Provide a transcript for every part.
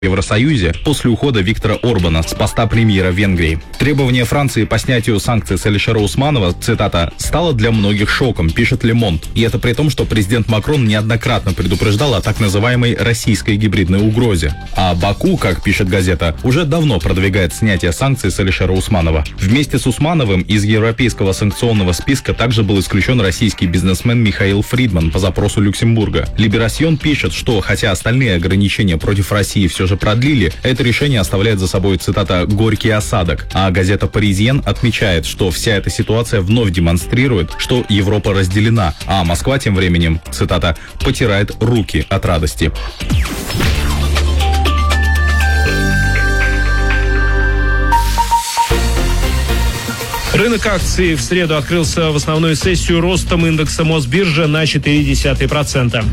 в Евросоюзе после ухода Виктора Орбана с поста премьера Венгрии. Требование Франции по снятию санкций с Алишера Усманова, цитата, «стало для многих шоком», пишет Le Monde. И это при том, что президент Макрон неоднократно предупреждал о так называемой российской гибридной угрозе. А Баку, как пишет газета, уже давно продвигает снятие санкций с Алишера Усманова. Вместе с Усмановым из европейского санкционного списка также был исключен российский бизнесмен Михаил Фридман по запросу Люксембурга. Либерасьон пишет, что хотя остальные ограничения против России все же продлили, это решение оставляет за собой, цитата, «горький осадок». А газета «Паризьен» отмечает, что вся эта ситуация вновь демонстрирует, что Европа разделена, а Москва тем временем, цитата, «потирает руки от радости». Рынок акций в среду открылся в основную сессию ростом индекса Мосбиржи на 0,4%.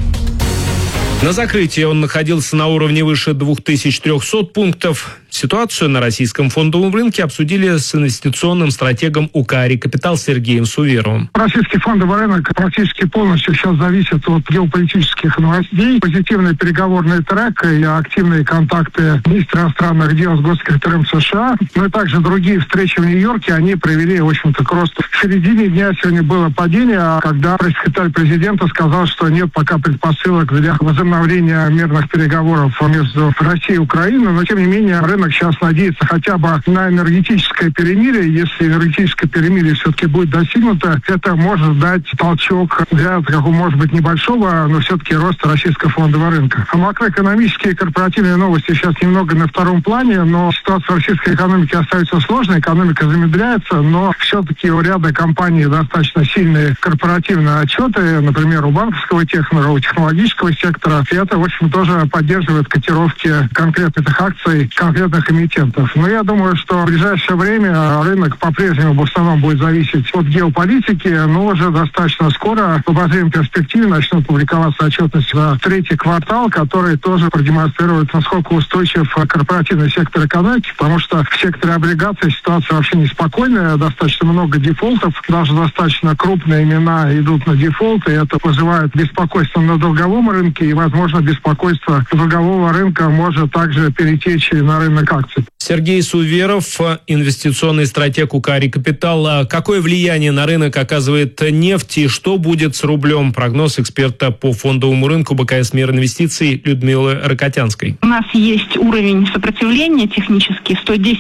На закрытии он находился на уровне выше 2300 пунктов. Ситуацию на российском фондовом рынке обсудили с инвестиционным стратегом УК «Рекапитал» Сергеем Суверовым. Российский фондовый рынок практически полностью сейчас зависит от геополитических новостей. Позитивный переговорный трек и активные контакты министра иностранных дел с госсекретарем США, но и также другие встречи в Нью-Йорке, они привели, в общем-то, к росту. В середине дня сегодня было падение, когда пресс-секретарь президента сказал, что нет пока предпосылок для возобновления мирных переговоров между Россией и Украиной, но тем не менее рынок сейчас надеется хотя бы на энергетическое перемирие. Если энергетическое перемирие все-таки будет достигнуто, это может дать толчок для такого, может быть, небольшого, но все-таки роста российского фондового рынка. А макроэкономические и корпоративные новости сейчас немного на втором плане, но ситуация в российской экономике остается сложной, экономика замедляется, но все-таки у ряда компаний достаточно сильные корпоративные отчеты, например, у банковского технора, у технологического сектора, и это, в общем, тоже поддерживает котировки конкретных акций, конкретных эмитентов. Но я думаю, что в ближайшее время рынок по-прежнему в основном будет зависеть от геополитики, но уже достаточно скоро в обозримой перспективе начнут публиковаться отчетности за третий квартал, который тоже продемонстрирует, насколько устойчив корпоративный сектор экономики, потому что в секторе облигаций ситуация вообще неспокойная, достаточно много дефолтов, даже достаточно крупные имена идут на дефолт, и это вызывает беспокойство на долговом рынке, и, возможно, беспокойство долгового рынка может также перетечь и на рынок акций. Сергей Суверов, инвестиционный стратег УК «Рекапитал». Какое влияние на рынок оказывает нефть и что будет с рублем? Прогноз эксперта по фондовому рынку БКС «Мир инвестиций» Людмилы Рокотянской. У нас есть уровень сопротивления технический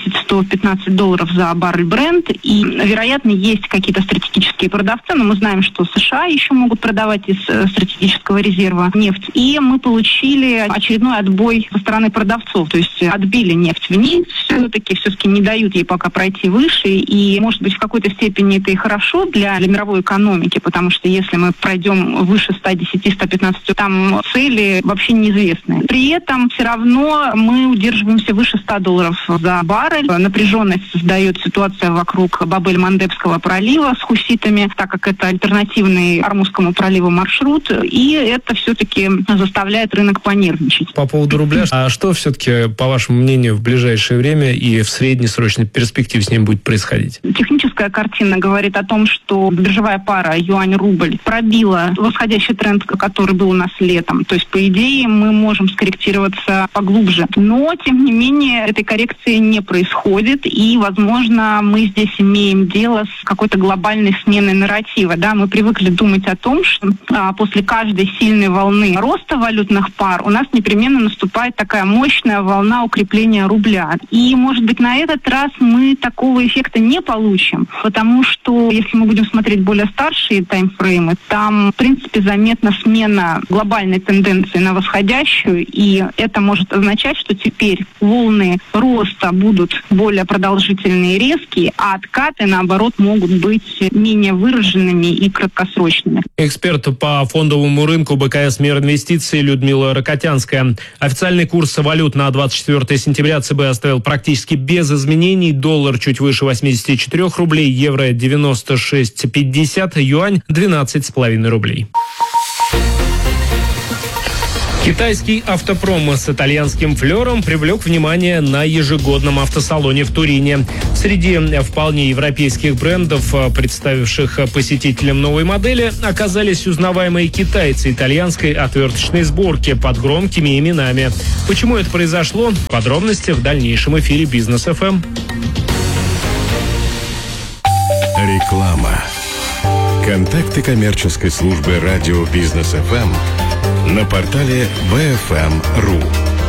$110-115 за баррель Brent, и, вероятно, есть какие-то стратегические продавцы, но мы знаем, что США еще могут продавать из стратегического резерва нефть, и мы получили очередной отбой со стороны продавцов, то есть отбили нефть вниз, все-таки не дают ей пока пройти выше, и, может быть, в какой-то степени это и хорошо для мировой экономики, потому что если мы пройдем выше 110-115, там цели вообще неизвестны. При этом все равно мы удерживаемся выше $100 за баррель. Напряженность создает ситуация вокруг Бабель-Мандебского пролива с хуситами, так как это альтернативный Ормузскому проливу маршрут, и это все-таки заставляет рынок понервничать. По поводу рубля, а что все-таки, по вашему мнению, в ближайшее время и в среднесрочной перспективе с ним будет происходить? Техническая картина говорит о том, что биржевая пара юань-рубль пробила восходящий тренд, который был у нас летом. То есть, по идее, мы можем скорректироваться поглубже. Но, тем не менее, этой коррекции не происходит, и, возможно, мы здесь имеем дело с какой-то глобальной сменой нарратива. Да? Мы привыкли думать о том, что после каждой сильной волны роста валютных пар у нас непременно наступает такая мощная волна укрепления рубля. И, может быть, на этот раз мы такого эффекта не получим, потому что, если мы будем смотреть более старшие таймфреймы, там, в принципе, заметна смена глобальной тенденции на восходящую, и это может означать, что теперь волны роста будут более продолжительные и резкие, а откаты, наоборот, могут быть менее выраженными и краткосрочными. Эксперт по фондовому рынку БКС «Мир инвестиций» Людмила Рокотянская. Официальный курс валют на 24 сентября ЦБ оставил практически без изменений. Доллар чуть выше 84 рублей, евро 96,50, юань 12,5 рублей. Китайский автопром с итальянским флером привлек внимание на ежегодном автосалоне в Турине. Среди вполне европейских брендов, представивших посетителям новой модели, оказались узнаваемые китайцы итальянской отверточной сборки под громкими именами. Почему это произошло? Подробности в дальнейшем эфире Бизнес ФМ. Реклама. Контакты коммерческой службы радио Бизнес ФМ на портале bfm.ru.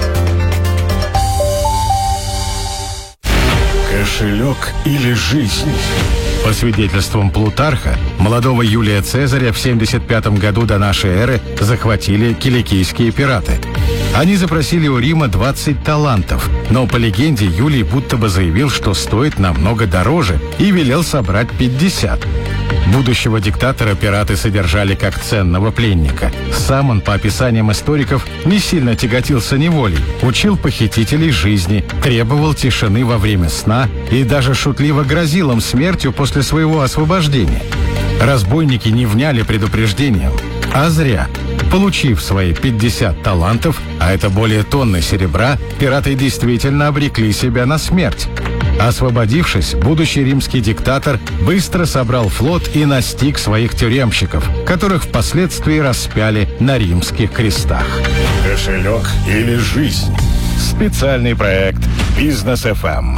Кошелек или жизнь? По свидетельствам Плутарха, молодого Юлия Цезаря в 75 году до нашей эры захватили киликийские пираты. Они запросили у Рима 20 талантов, но по легенде Юлий будто бы заявил, что стоит намного дороже, и велел собрать 50. Будущего диктатора пираты содержали как ценного пленника. Сам он, по описаниям историков, не сильно тяготился неволей, учил похитителей жизни, требовал тишины во время сна и даже шутливо грозил им смертью после своего освобождения. Разбойники не вняли предупреждением, а зря. Получив свои 50 талантов, а это более тонны серебра, пираты действительно обрекли себя на смерть. Освободившись, будущий римский диктатор быстро собрал флот и настиг своих тюремщиков, которых впоследствии распяли на римских крестах. Кошелек или жизнь? Специальный проект Бизнес ФМ.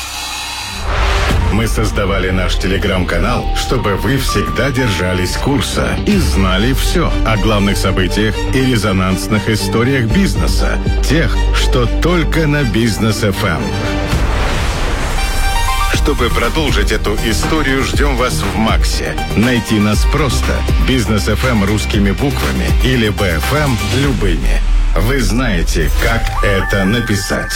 Мы создавали наш телеграм-канал, чтобы вы всегда держались курса и знали все о главных событиях и резонансных историях бизнеса, тех, что только на Бизнес ФМ. Чтобы продолжить эту историю, ждем вас в Максе. Найти нас просто. Бизнес ФМ русскими буквами или БФМ любыми. Вы знаете, как это написать.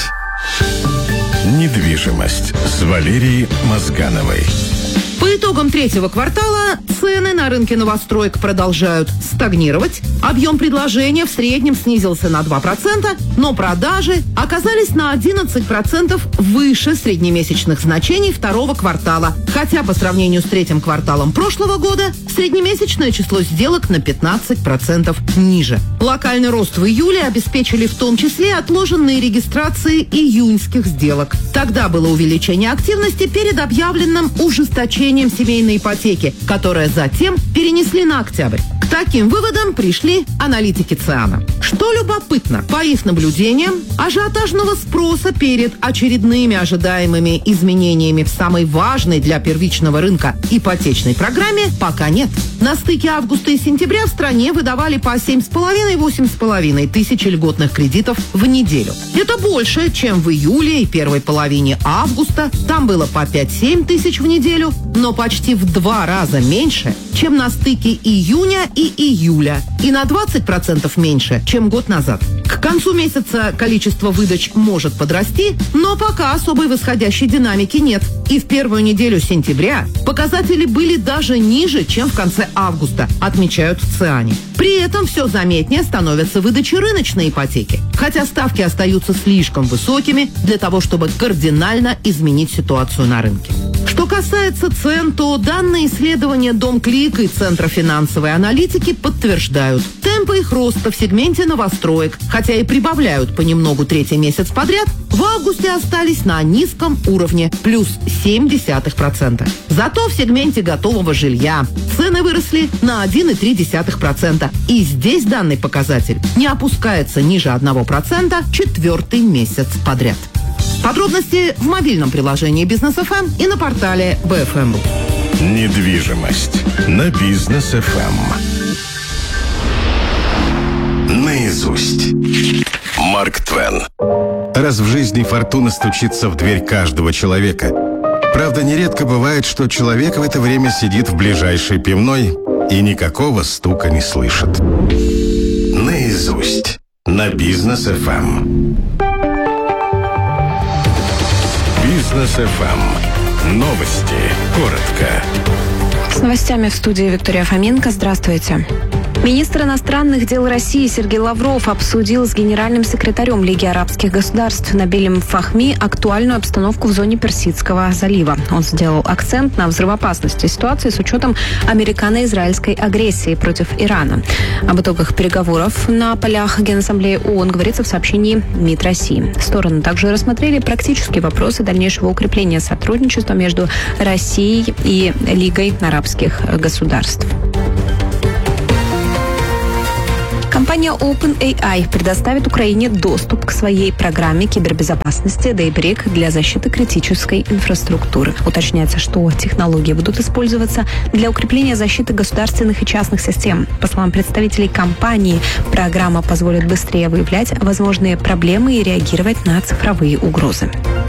Недвижимость с Валерией Мозгановой. По итогам третьего квартала цены на рынке новостроек продолжают стагнировать. Объем предложения в среднем снизился на 2%, но продажи оказались на 11% выше среднемесячных значений второго квартала. Хотя по сравнению с третьим кварталом прошлого года среднемесячное число сделок на 15% ниже. Локальный рост в июле обеспечили в том числе отложенные регистрации июньских сделок. Тогда было увеличение активности перед объявленным ужесточением семейной ипотеки, которое затем перенесли на октябрь. К таким выводам пришли аналитики ЦИАНа. Что любопытно, по их наблюдениям, ажиотажного спроса перед очередными ожидаемыми изменениями в самой важной для первичного рынка ипотечной программе пока нет. На стыке августа и сентября в стране выдавали по 7,5-8,5 тысяч льготных кредитов в неделю. Это больше, чем в июле и первой половине августа. Там было по 5-7 тысяч в неделю, но почти в 2 раза меньше, чем на стыке июня и июля, и на 20% меньше, чем год назад. К концу месяца количество выдач может подрасти, но пока особой восходящей динамики нет. И в первую неделю сентября показатели были даже ниже, чем в конце августа, отмечают в ЦИАНе. При этом все заметнее становятся выдачи рыночной ипотеки, хотя ставки остаются слишком высокими для того, чтобы кардинально изменить ситуацию на рынке. Что касается цен, то данные исследования Домклик и Центра финансовой аналитики подтверждают. Темпы их роста в сегменте новостроек, хотя и прибавляют понемногу третий месяц подряд, в августе остались на низком уровне – плюс 0,7%. Зато в сегменте готового жилья цены выросли на 1,3%. И здесь данный показатель не опускается ниже 1% четвертый месяц подряд. Подробности в мобильном приложении Бизнес ФМ и на портале БФМ. Недвижимость на Бизнес ФМ. Наизусть. Марк Твен. Раз в жизни фортуна стучится в дверь каждого человека. Правда, нередко бывает, что человек в это время сидит в ближайшей пивной и никакого стука не слышит. Наизусть. На Бизнес ФМ. Бизнес ФМ. Новости. Коротко. С новостями в студии Виктория Фоменко. Здравствуйте. Министр иностранных дел России Сергей Лавров обсудил с генеральным секретарем Лиги арабских государств Набилем Фахми актуальную обстановку в зоне Персидского залива. Он сделал акцент на взрывоопасности ситуации с учетом американо-израильской агрессии против Ирана. Об итогах переговоров на полях Генассамблеи ООН говорится в сообщении МИД России. Стороны также рассмотрели практические вопросы дальнейшего укрепления сотрудничества между Россией и Лигой арабских государств. Компания OpenAI предоставит Украине доступ к своей программе кибербезопасности Daybreak для защиты критической инфраструктуры. Уточняется, что технологии будут использоваться для укрепления защиты государственных и частных систем. По словам представителей компании, программа позволит быстрее выявлять возможные проблемы и реагировать на цифровые угрозы.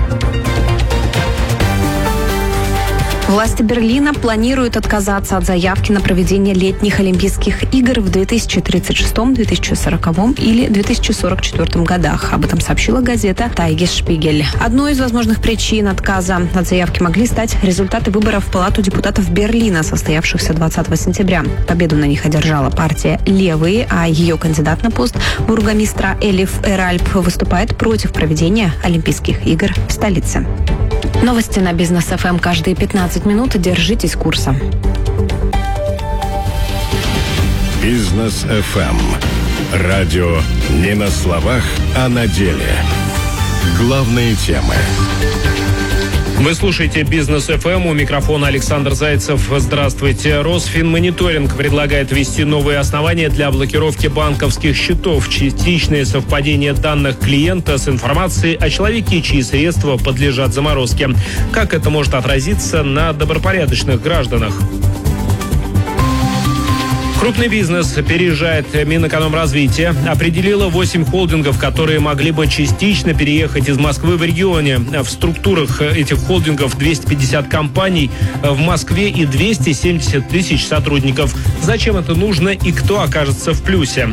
Власти Берлина планируют отказаться от заявки на проведение летних Олимпийских игр в 2036, 2040 или 2044 годах. Об этом сообщила газета «Тайгес-Шпигель». Одной из возможных причин отказа от заявки могли стать результаты выборов в Палату депутатов Берлина, состоявшихся 20 сентября. Победу на них одержала партия «Левые», а ее кандидат на пост бургомистра Элиф Эральп выступает против проведения Олимпийских игр в столице. Новости на Бизнес ФМ каждые 15 минут. Держитесь курса. Бизнес ФМ. Радио не на словах, а на деле. Главные темы. Вы слушаете «Бизнес ФМ», у микрофона Александр Зайцев. Здравствуйте. Росфинмониторинг предлагает ввести новые основания для блокировки банковских счетов. Частичное совпадение данных клиента с информацией о человеке, чьи средства подлежат заморозке. Как это может отразиться на добропорядочных гражданах? Крупный бизнес переезжает. Минэкономразвития определило 8 холдингов, которые могли бы частично переехать из Москвы в регионе. В структурах этих холдингов 250 компаний в Москве и 270 тысяч сотрудников. Зачем это нужно и кто окажется в плюсе?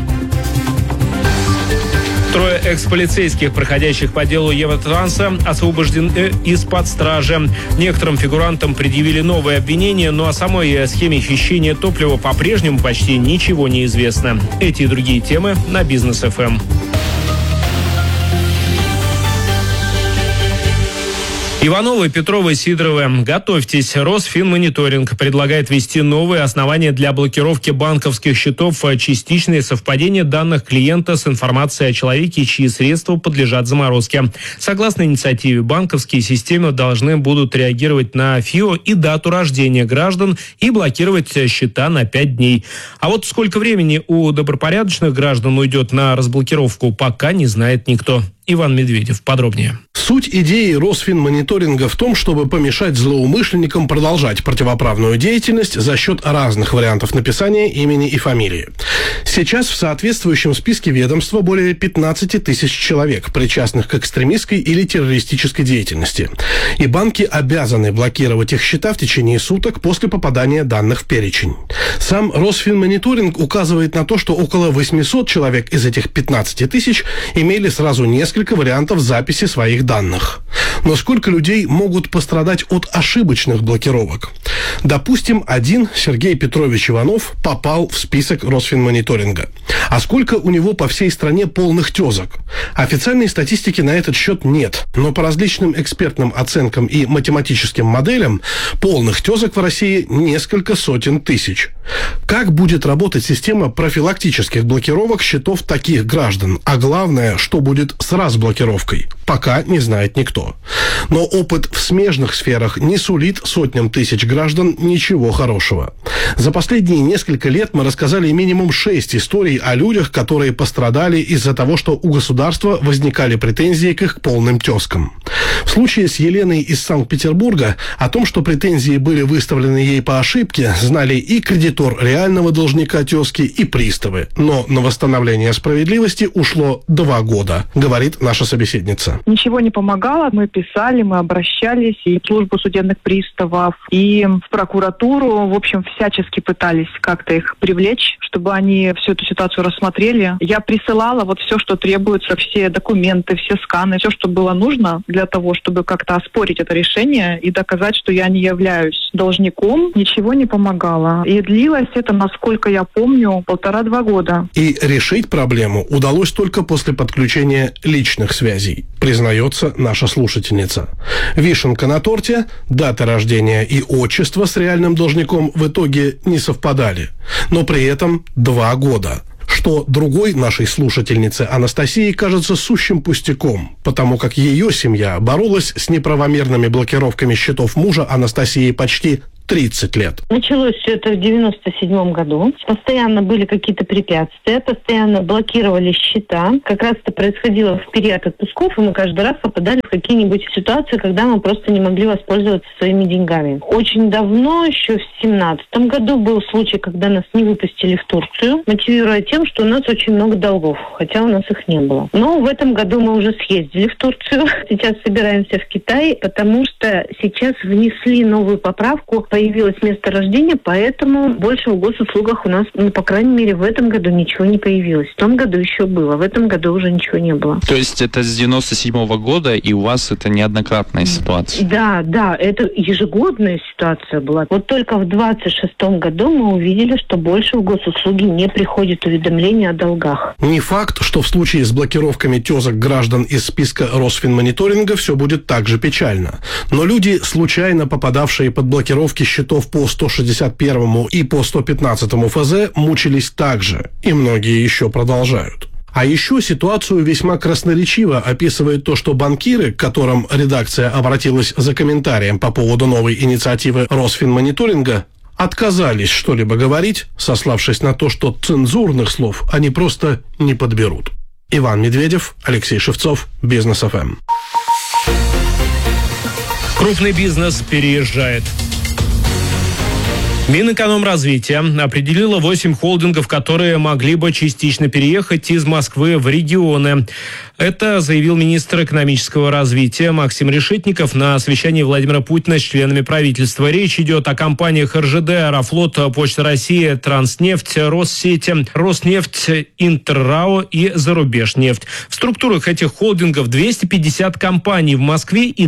3 экс-полицейских, проходящих по делу Евротранса, освобождены из-под стражи. Некоторым фигурантам предъявили новые обвинения, но о самой схеме хищения топлива по-прежнему почти ничего не известно. Эти и другие темы на Бизнес ФМ. Ивановы, Петровы, Сидоровы, готовьтесь. Росфинмониторинг предлагает ввести новые основания для блокировки банковских счетов, частичное совпадение данных клиента с информацией о человеке, чьи средства подлежат заморозке. Согласно инициативе, банковские системы должны будут реагировать на ФИО и дату рождения граждан и блокировать счета на 5 дней. А вот сколько времени у добропорядочных граждан уйдет на разблокировку, пока не знает никто. Иван Медведев. Подробнее. Суть идеи Росфинмониторинга в том, чтобы помешать злоумышленникам продолжать противоправную деятельность за счет разных вариантов написания имени и фамилии. Сейчас в соответствующем списке ведомства более 15 тысяч человек, причастных к экстремистской или террористической деятельности. И банки обязаны блокировать их счета в течение суток после попадания данных в перечень. Сам Росфинмониторинг указывает на то, что около 800 человек из этих 15 тысяч имели сразу несколько вариантов записи своих данных. Но сколько людей могут пострадать от ошибочных блокировок? Допустим, один Сергей Петрович Иванов попал в список Росфинмониторинга. А сколько у него по всей стране полных тезок? Официальной статистики на этот счет нет, но по различным экспертным оценкам и математическим моделям полных тезок в России несколько сотен тысяч. Как будет работать система профилактических блокировок счетов таких граждан? А главное, что будет с разблокировкой? Пока не знает никто. Но опыт в смежных сферах не сулит сотням тысяч граждан ничего хорошего. За последние несколько лет мы рассказали минимум 6 историй о людях, которые пострадали из-за того, что у государства возникали претензии к их полным тезкам. В случае с Еленой из Санкт-Петербурга о том, что претензии были выставлены ей по ошибке, знали и кредитор реального должника тезки, и приставы. Но на восстановление справедливости ушло 2 года, говорит наша собеседница. Ничего не помогало. Мы писали, мы обращались и в службу судебных приставов, и в прокуратуру. В общем, всячески пытались как-то их привлечь, чтобы они всю эту ситуацию рассмотрели. Я присылала вот все, что требуется, все документы, все сканы, все, что было нужно для того, того, чтобы как-то оспорить это решение и доказать, что я не являюсь должником, ничего не помогало. И длилось это, насколько я помню, 1,5-2 года. И решить проблему удалось только после подключения личных связей, признается наша слушательница. Вишенка на торте, дата рождения и отчество с реальным должником в итоге не совпадали. Но при этом 2 года. Что другой нашей слушательнице Анастасии кажется сущим пустяком, потому как ее семья боролась с неправомерными блокировками счетов мужа Анастасии почти 30 лет. Началось все это в 97 году. Постоянно были какие-то препятствия, постоянно блокировали счета. Как раз это происходило в период отпусков, и мы каждый раз попадали в какие-нибудь ситуации, когда мы просто не могли воспользоваться своими деньгами. Очень давно, еще в 17 году, был случай, когда нас не выпустили в Турцию, мотивируя тем, что у нас очень много долгов, хотя у нас их не было. Но в этом году мы уже съездили в Турцию. Сейчас собираемся в Китай, потому что сейчас внесли новую поправку, появилось место рождения, поэтому больше в госуслугах у нас, по крайней мере, в этом году ничего не появилось. В том году еще было, в этом году уже ничего не было. То есть это с 97-го года, и у вас это неоднократная ситуация? Да, это ежегодная ситуация была. Вот только в 26-м году мы увидели, что больше в госуслуги не приходит уведомления о долгах. Не факт, что в случае с блокировками тезок граждан из списка Росфинмониторинга все будет так же печально. Но люди, случайно попадавшие под блокировки счетов по 161 и по 115 ФЗ, мучились так же, и многие еще продолжают. А еще ситуацию весьма красноречиво описывает то, что банкиры, к которым редакция обратилась за комментарием по поводу новой инициативы Росфинмониторинга, отказались что-либо говорить, сославшись на то, что цензурных слов они просто не подберут. Иван Медведев, Алексей Шевцов, Бизнес ФМ. Крупный бизнес переезжает. Минэкономразвития определило 8 холдингов, которые могли бы частично переехать из Москвы в регионы. Это заявил министр экономического развития Максим Решетников на совещании Владимира Путина с членами правительства. Речь идет о компаниях РЖД, Аэрофлот, Почта России, Транснефть, Россети, Роснефть, Интеррао и Зарубежнефть. В структурах этих холдингов 250 компаний в Москве и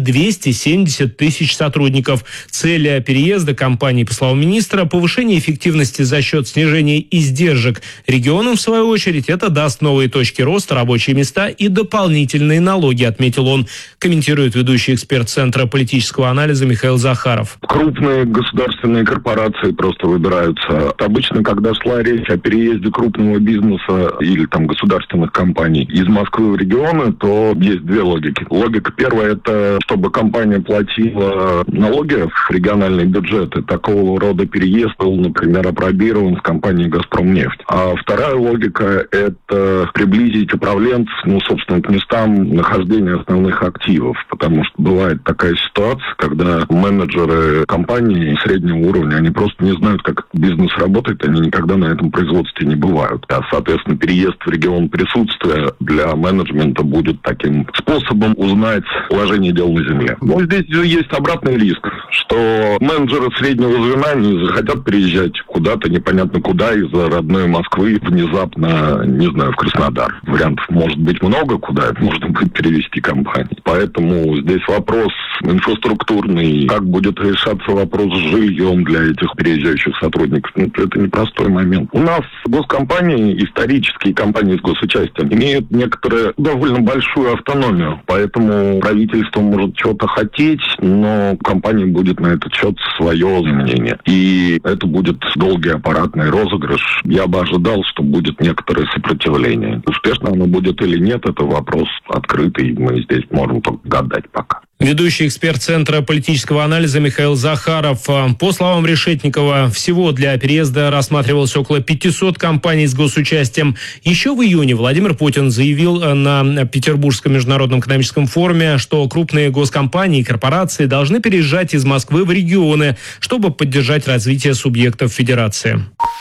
270 тысяч сотрудников. Цель переезда компаний, по словам министра, повышение эффективности за счет снижения издержек. Регионам, в свою очередь, это даст новые точки роста, рабочие места и дополнительные налоги, отметил он, комментирует ведущий эксперт Центра политического анализа Михаил Захаров. Крупные государственные корпорации просто выбираются. Обычно, когда шла речь о переезде крупного бизнеса или там государственных компаний из Москвы в регионы, то есть две логики. Логика первая – это чтобы компания платила налоги в региональные бюджеты. Такого рода переезд был, например, опробирован в компании «Газпромнефть». А вторая логика – это приблизить управленцев, собственно, к местам нахождения основных активов. Потому что бывает такая ситуация, когда менеджеры компании среднего уровня, они просто не знают, как бизнес работает, они никогда на этом производстве не бывают. А, соответственно, переезд в регион присутствия для менеджмента будет таким способом узнать положение дел на земле. Но здесь есть обратный риск, что менеджеры среднего звена не захотят переезжать куда-то, непонятно куда, из родной Москвы внезапно, не знаю, в Краснодар. Вариантов может быть много, куда это можно будет перевести компанию. Поэтому здесь вопрос инфраструктурный, как будет решаться вопрос с жильем для этих переезжающих сотрудников. Это непростой момент. У нас госкомпании, исторические компании с госучастием, имеют некоторую довольно большую автономию, поэтому правительство может что-то хотеть, но компания будет на этот счет свое мнение. И это будет долгий аппаратный розыгрыш. Я бы ожидал, что будет некоторое сопротивление. Успешно оно будет или нет, это вопрос открытый. Мы здесь можем только гадать пока. Ведущий эксперт Центра политического анализа Михаил Захаров. По словам Решетникова, всего для переезда рассматривалось около 500 компаний с госучастием. Еще в июне Владимир Путин заявил на Петербургском международном экономическом форуме, что крупные госкомпании и корпорации должны переезжать из Москвы в регионы, чтобы поддержать развитие субъектов федерации.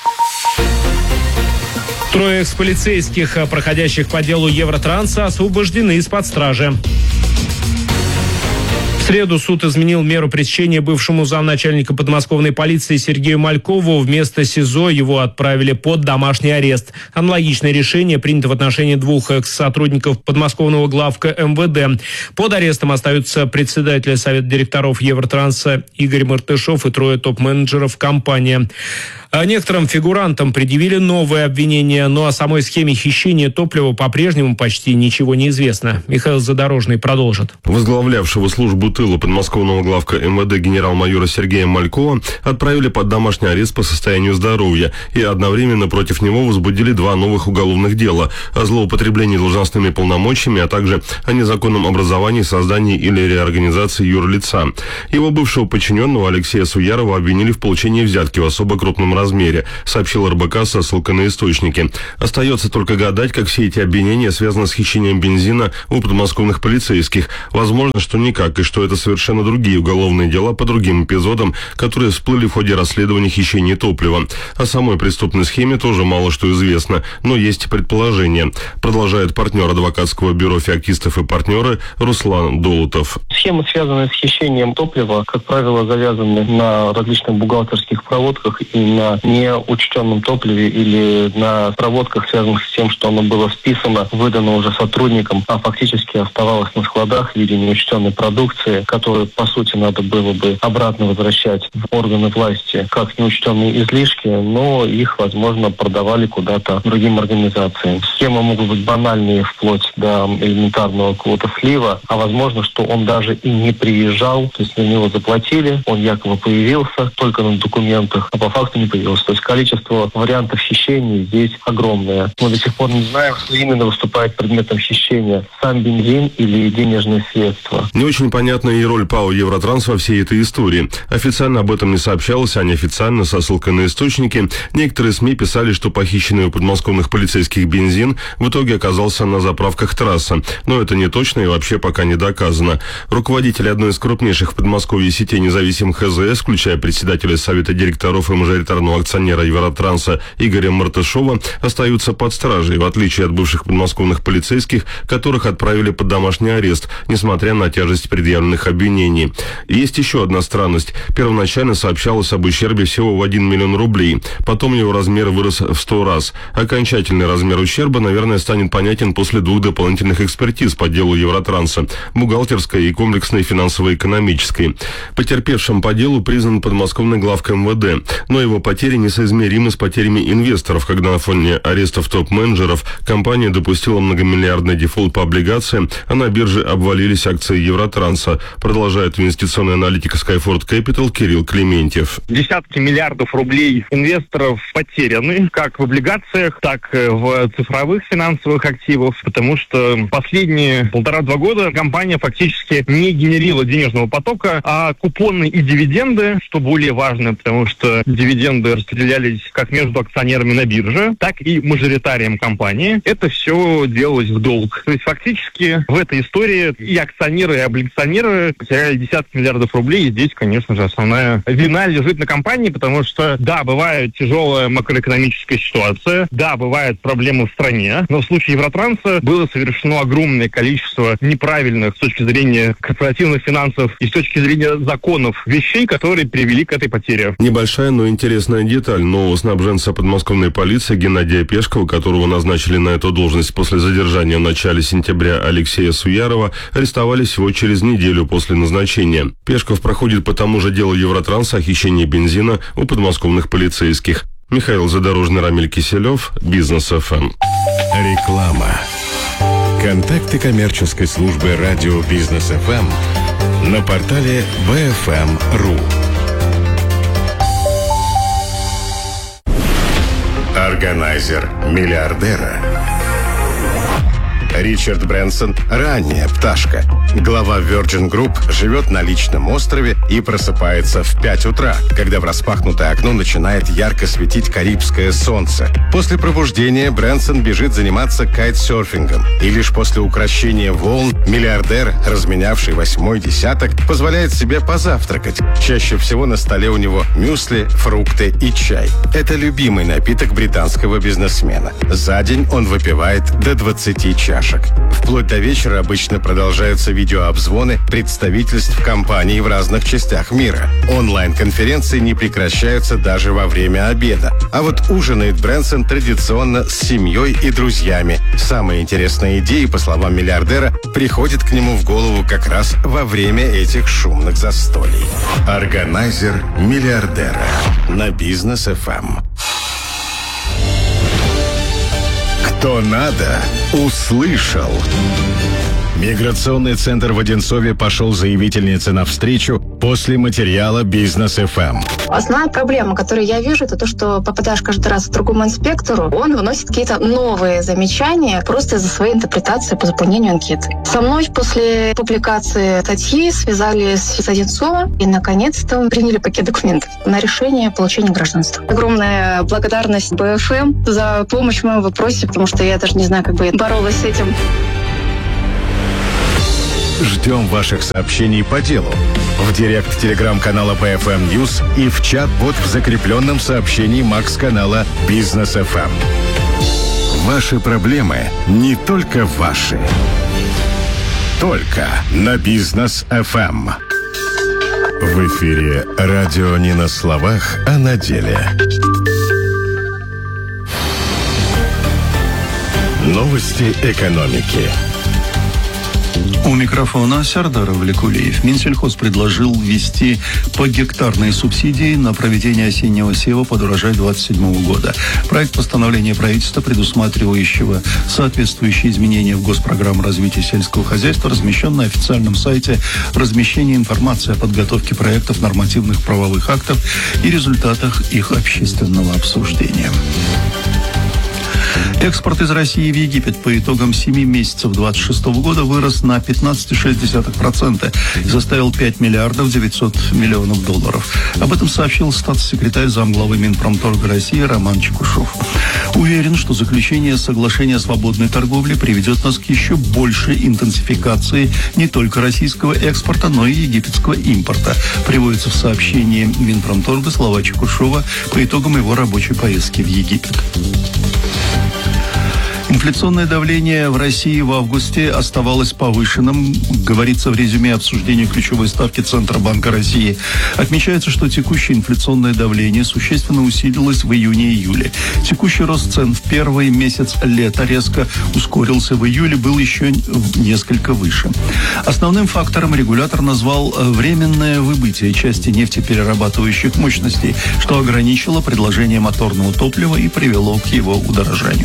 3 экс-полицейских, проходящих по делу Евротранса, освобождены из-под стражи. В среду суд изменил меру пресечения бывшему замначальника подмосковной полиции Сергею Малькову. Вместо СИЗО его отправили под домашний арест. Аналогичное решение принято в отношении двух экс-сотрудников подмосковного главка МВД. Под арестом остаются председатель Совета директоров Евротранса Игорь Мартышов и 3 топ-менеджеров компании. А некоторым фигурантам предъявили новые обвинения, но о самой схеме хищения топлива по-прежнему почти ничего не известно. Михаил Задорожный продолжит. Возглавлявшего службу тыла подмосковного главка МВД генерал-майора Сергея Малькова отправили под домашний арест по состоянию здоровья, и одновременно против него возбудили 2 новых уголовных дела о злоупотреблении должностными полномочиями, а также о незаконном образовании, создании или реорганизации юрлица. Его бывшего подчиненного Алексея Суярова обвинили в получении взятки в особо крупном размере, сообщил РБК со ссылкой на источники. Остается только гадать, как все эти обвинения связаны с хищением бензина у подмосковных полицейских. Возможно, что никак, и что это совершенно другие уголовные дела по другим эпизодам, которые всплыли в ходе расследования хищения топлива. О самой преступной схеме тоже мало что известно, но есть предположения. Продолжает партнер адвокатского бюро «Феоктистов и партнеры» Руслан Долутов. Схемы, связанные с хищением топлива, как правило, завязаны на различных бухгалтерских проводках и на неучтенном топливе или на проводках, связанных с тем, что оно было списано, выдано уже сотрудникам, а фактически оставалось на складах в виде неучтенной продукции, которую, по сути, надо было бы обратно возвращать в органы власти как неучтенные излишки, но их, возможно, продавали куда-то другим организациям. Схемы могут быть банальные, вплоть до элементарного какого-то слива, а возможно, что он даже и не приезжал, то есть на него заплатили, он якобы появился только на документах, а по факту не появился. То есть количество вариантов хищения здесь огромное. Мы до сих пор не знаем, что именно выступает предметом хищения. Сам бензин или денежные средства. Не очень понятна и роль ПАО «Евротранс» во всей этой истории. Официально об этом не сообщалось, а неофициально, со ссылкой на источники, некоторые СМИ писали, что похищенный у подмосковных полицейских бензин в итоге оказался на заправках «Трасса». Но это не точно и вообще пока не доказано. Руководители одной из крупнейших в Подмосковье сетей независимых ХЗС, включая председателя Совета директоров и мажоритарного акционера Евротранса Игоря Мартышова, остаются под стражей, в отличие от бывших подмосковных полицейских, которых отправили под домашний арест, несмотря на тяжесть предъявленных обвинений. Есть еще одна странность. Первоначально сообщалось об ущербе всего в 1 миллион рублей. Потом его размер вырос в 100 раз. Окончательный размер ущерба, наверное, станет понятен после 2 дополнительных экспертиз по делу Евротранса – бухгалтерской и комплексной финансово-экономической. Потерпевшим по делу признан подмосковный главка МВД, но его потери несоизмеримы с потерями инвесторов, когда на фоне арестов топ-менеджеров компания допустила многомиллиардный дефолт по облигациям, а на бирже обвалились акции Евротранса, продолжает инвестиционный аналитик Skyford Capital Кирилл Клементьев. Десятки миллиардов рублей инвесторов потеряны, как в облигациях, так и в цифровых финансовых активах, потому что последние 1,5-2 года компания фактически не генерила денежного потока, а купоны и дивиденды, что более важно, потому что дивиденды распределялись как между акционерами на бирже, так и мажоритарием компании. Это все делалось в долг. То есть фактически в этой истории и акционеры, и облигационеры потеряли десятки миллиардов рублей. И здесь, конечно же, основная вина лежит на компании, потому что, да, бывает тяжелая макроэкономическая ситуация, да, бывают проблемы в стране, но в случае Евротранса было совершено огромное количество неправильных с точки зрения корпоративных финансов и с точки зрения законов вещей, которые привели к этой потере. Небольшая, но интересная деталь. Нового снабженца подмосковной полиции Геннадия Пешкова, которого назначили на эту должность после задержания в начале сентября Алексея Суярова, арестовали всего через неделю после назначения. Пешков проходит по тому же делу Евротранса о хищении бензина у подмосковных полицейских. Михаил Задорожный, Рамиль Киселев, Бизнес ФМ. Реклама. Контакты коммерческой службы радио Бизнес ФМ на портале bfm.ru. Органайзер миллиардера. Ричард Брэнсон – ранняя пташка. Глава Virgin Group живет на личном острове и просыпается в 5 утра, когда в распахнутое окно начинает ярко светить карибское солнце. После пробуждения Брэнсон бежит заниматься кайтсерфингом. И лишь после укрощения волн миллиардер, разменявший 8-й десяток, позволяет себе позавтракать. Чаще всего на столе у него мюсли, фрукты и чай. Это любимый напиток британского бизнесмена. За день он выпивает до 20 чашек. бумажек. Вплоть до вечера обычно продолжаются видеообзвоны представительств компаний в разных частях мира. Онлайн-конференции не прекращаются даже во время обеда. А вот ужинает Брэнсон традиционно с семьей и друзьями. Самые интересные идеи, по словам миллиардера, приходят к нему в голову как раз во время этих шумных застолий. Органайзер миллиардера на Бизнес ФМ. Кто надо, услышал. Миграционный центр в Одинцове пошел заявительнице навстречу после материала Бизнес ФМ. Основная проблема, которую я вижу, это то, что попадаешь каждый раз к другому инспектору, он выносит какие-то новые замечания просто из-за своей интерпретации по заполнению анкеты. Со мной после публикации статьи связались с Одинцова и, наконец-то, приняли пакет документов на решение получения гражданства. Огромная благодарность БФМ за помощь в моем вопросе, потому что я даже не знаю, как бы я боролась с этим. Ждем ваших сообщений по делу в директ телеграм-канала BFM News и в чат-бот в закрепленном сообщении Макс-канала Бизнес ФМ. Ваши проблемы не только ваши. Только на Бизнес ФМ. В эфире радио не на словах, а на деле. Новости экономики. У микрофона Сардар Влекулиев. Минсельхоз предложил ввести погектарные субсидии на проведение осеннего сева под урожай 2027 года. Проект постановления правительства, предусматривающего соответствующие изменения в госпрограмму развития сельского хозяйства, размещен на официальном сайте размещения информации о подготовке проектов нормативных правовых актов и результатах их общественного обсуждения. Экспорт из России в Египет по итогам 7 месяцев 2026 года вырос на 15,6% и составил 5 миллиардов 900 миллионов долларов. Об этом сообщил статс-секретарь замглавы Минпромторга России Роман Чекушев. Уверен, что заключение соглашения о свободной торговле приведет нас к еще большей интенсификации не только российского экспорта, но и египетского импорта. Приводится в сообщении Минпромторга слова Чекушева по итогам его рабочей поездки в Египет. Инфляционное давление в России в августе оставалось повышенным, говорится в резюме обсуждения ключевой ставки Центробанка России. Отмечается, что текущее инфляционное давление существенно усилилось в июне-июле. Текущий рост цен в первый месяц лета резко ускорился. В июле был еще несколько выше. Основным фактором регулятор назвал временное выбытие части нефтеперерабатывающих мощностей, что ограничило предложение моторного топлива и привело к его удорожанию.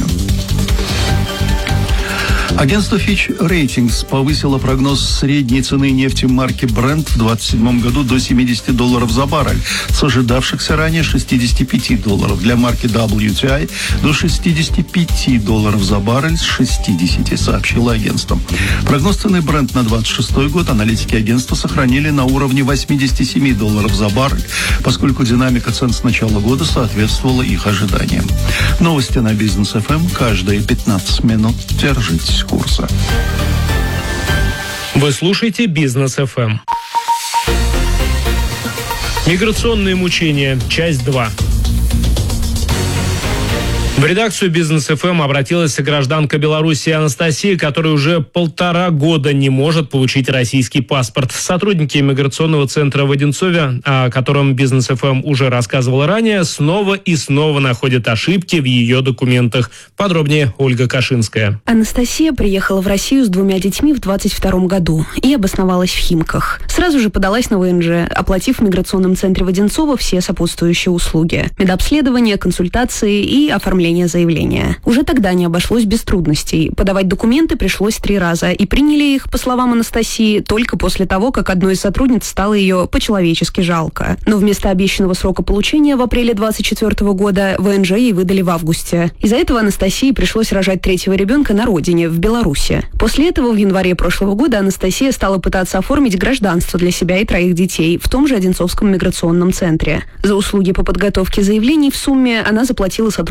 Агентство Fitch Ratings повысило прогноз средней цены нефти марки Brent в 2027 году до $70 за баррель, с ожидавшихся ранее $65. Для марки WTI до $65 за баррель с 60, сообщило агентство. Прогноз цены Brent на 2026 год аналитики агентства сохранили на уровне $87 за баррель, поскольку динамика цен с начала года соответствовала их ожиданиям. Новости на Бизнес ФМ каждые 15 минут. Держитесь курса. Вы слушаете Бизнес ФМ. Миграционные мучения. Часть 2. В редакцию Бизнес ФМ обратилась гражданка Беларуси Анастасия, которая уже 1,5 года не может получить российский паспорт. Сотрудники миграционного центра в Одинцове, о котором Бизнес ФМ уже рассказывала ранее, снова и снова находят ошибки в ее документах. Подробнее Ольга Кашинская. Анастасия приехала в Россию с 2 детьми в 2022 году и обосновалась в Химках. Сразу же подалась на ВНЖ, оплатив в миграционном центре в Одинцово все сопутствующие услуги: медобследование, консультации и оформление заявления. Уже тогда не обошлось без трудностей. Подавать документы пришлось 3 раза, и приняли их, по словам Анастасии, только после того, как одной из сотрудниц стало ее по-человечески жалко. Но вместо обещанного срока получения в апреле 2024 года ВНЖ ей выдали в августе. Из-за этого Анастасии пришлось рожать 3-го ребенка на родине, в Беларуси. После этого в январе прошлого года Анастасия стала пытаться оформить гражданство для себя и 3 детей в том же Одинцовском миграционном центре. За услуги по подготовке заявлений в сумме она заплатила сотрудникам центра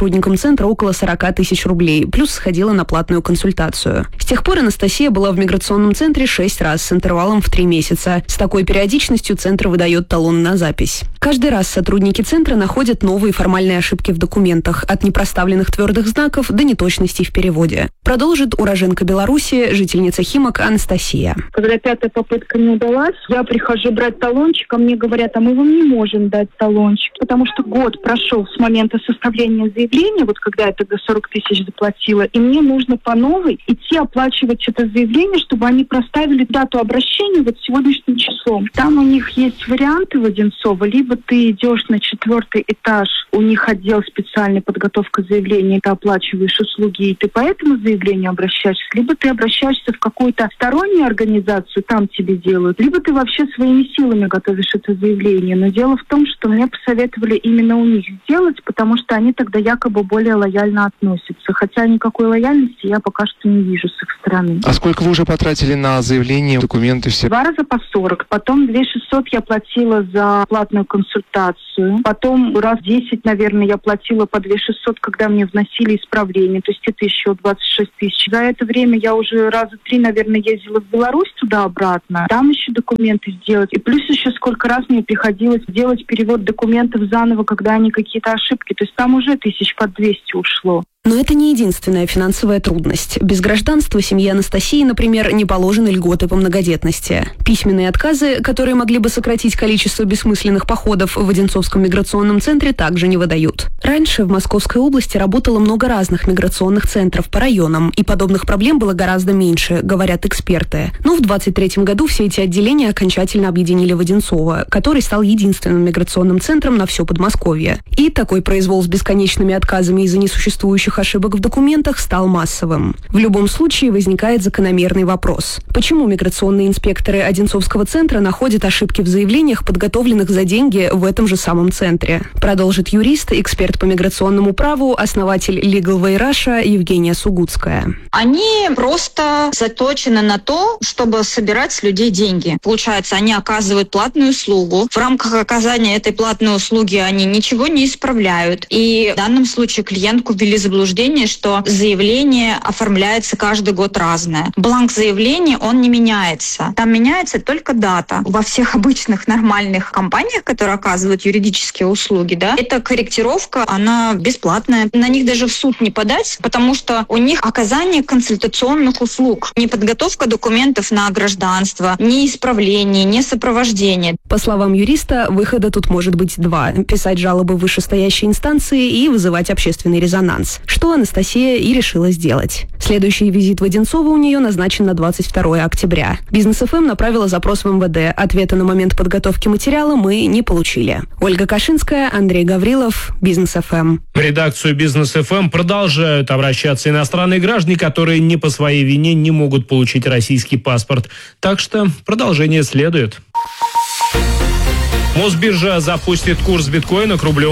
центра около 40 тысяч рублей, плюс сходила на платную консультацию. С тех пор Анастасия была в миграционном центре 6 раз с интервалом в 3 месяца. С такой периодичностью центр выдает талон на запись. Каждый раз сотрудники центра находят новые формальные ошибки в документах, от непроставленных твердых знаков до неточностей в переводе. Продолжит уроженка Беларуси, жительница Химок Анастасия. Когда 5-я попытка не удалась, я прихожу брать талончик, а мне говорят, а мы вам не можем дать талончик, потому что год прошел с момента составления заявления, вот когда я тогда 40 тысяч заплатила, и мне нужно по новой идти оплачивать это заявление, чтобы они проставили дату обращения вот сегодняшним числом. Там у них есть варианты в Одинцово, либо ты идешь на 4-й этаж, у них отдел специальной подготовка заявления, ты оплачиваешь услуги, и ты по этому заявлению обращаешься, либо ты обращаешься в какую-то стороннюю организацию, там тебе делают, либо ты вообще своими силами готовишь это заявление. Но дело в том, что мне посоветовали именно у них сделать, потому что они тогда якобы более лояльно относятся. Хотя никакой лояльности я пока что не вижу с их стороны. А сколько вы уже потратили на заявление, документы все? 2 раза по 40. Потом 2600 я платила за платную консультацию. Потом раз 10, наверное, я платила по 2600, когда мне вносили исправление. То есть это еще 26 тысяч. За это время я уже раза 3, наверное, ездила в Беларусь туда-обратно. Там еще документы сделать. И плюс еще сколько раз мне приходилось делать перевод документов заново, когда они какие-то ошибки. То есть там уже 1000 по 200 ушло. Но это не единственная финансовая трудность. Без гражданства семье Анастасии, например, не положены льготы по многодетности. Письменные отказы, которые могли бы сократить количество бессмысленных походов в Одинцовском миграционном центре, также не выдают. Раньше в Московской области работало много разных миграционных центров по районам, и подобных проблем было гораздо меньше, говорят эксперты. Но в 2023 году все эти отделения окончательно объединили в Одинцово, который стал единственным миграционным центром на все Подмосковье. И такой произвол с бесконечными отказами из-за несуществующих ошибок в документах стал массовым. В любом случае возникает закономерный вопрос. Почему миграционные инспекторы Одинцовского центра находят ошибки в заявлениях, подготовленных за деньги в этом же самом центре? Продолжит юрист, эксперт по миграционному праву, основатель Legal Way Russia Евгения Сугудская. Они просто заточены на то, чтобы собирать с людей деньги. Получается, они оказывают платную услугу. В рамках оказания этой платной услуги они ничего не исправляют. И в данном случае клиентку ввели в заблуждение, что заявление оформляется каждый год разное. Бланк заявления, он не меняется. Там меняется только дата. Во всех обычных нормальных компаниях, которые оказывают юридические услуги, да, эта корректировка, она бесплатная. На них даже в суд не подать, потому что у них оказание консультационных услуг. Не подготовка документов на гражданство, не исправление, не сопровождение. По словам юриста, выхода тут может быть 2. Писать жалобы в вышестоящей инстанции и вызывать общественный резонанс. Что Анастасия и решила сделать. Следующий визит в Одинцово у нее назначен на 22 октября. Бизнес ФМ направила запрос в МВД. Ответа на момент подготовки материала мы не получили. Ольга Кашинская, Андрей Гаврилов, Бизнес ФМ. В редакцию Бизнес ФМ продолжают обращаться иностранные граждане, которые не по своей вине не могут получить российский паспорт. Так что продолжение следует. Мосбиржа запустит курс биткоина к рублю.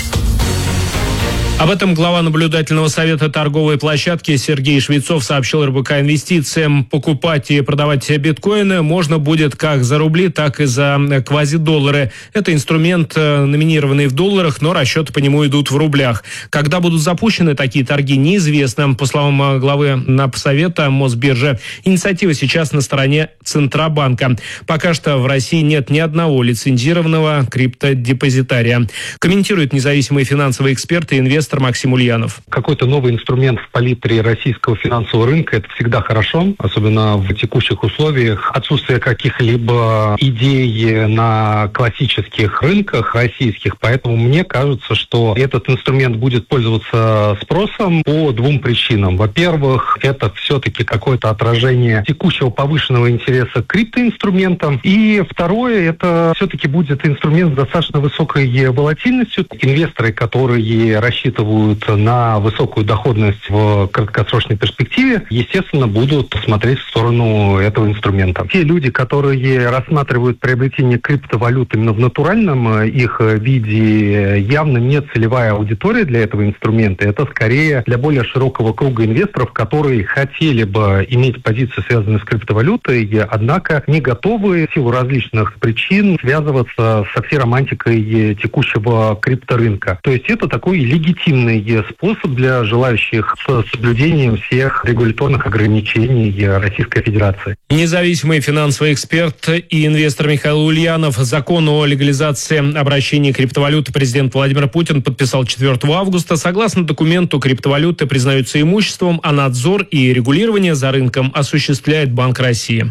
Об этом глава наблюдательного совета торговой площадки Сергей Швецов сообщил РБК Инвестициям. Покупать и продавать биткоины можно будет как за рубли, так и за квазидоллары. Это инструмент, номинированный в долларах, но расчеты по нему идут в рублях. Когда будут запущены такие торги, неизвестно. По словам главы Напсовета Мосбиржи, инициатива сейчас на стороне Центробанка. Пока что в России нет ни одного лицензированного криптодепозитария. Комментирует независимый финансовый эксперт и инвестор Максим Ульянов. Какой-то новый инструмент в палитре российского финансового рынка – это всегда хорошо, особенно в текущих условиях. Отсутствие каких-либо идей на классических рынках российских, поэтому мне кажется, что этот инструмент будет пользоваться спросом по 2 причинам. Во-первых, это все-таки какое-то отражение текущего повышенного интереса к криптоинструментам. И второе, это все-таки будет инструмент с достаточно высокой волатильностью. Инвесторы, которые рассчитывают на высокую доходность в краткосрочной перспективе, естественно, будут смотреть в сторону этого инструмента. Те люди, которые рассматривают приобретение криптовалют именно в натуральном их виде, явно не целевая аудитория для этого инструмента. Это скорее для более широкого круга инвесторов, которые хотели бы иметь позиции, связанные с криптовалютой, однако не готовы в силу различных причин связываться со всей романтикой текущего крипторынка. То есть это такой легитимный легитимный способ для желающих с соблюдением всех регуляторных ограничений Российской Федерации. Независимый финансовый эксперт и инвестор Михаил Ульянов. Закон о легализации обращения криптовалюты президент Владимир Путин подписал 4 августа. Согласно документу, криптовалюты признаются имуществом, а надзор и регулирование за рынком осуществляет Банк России.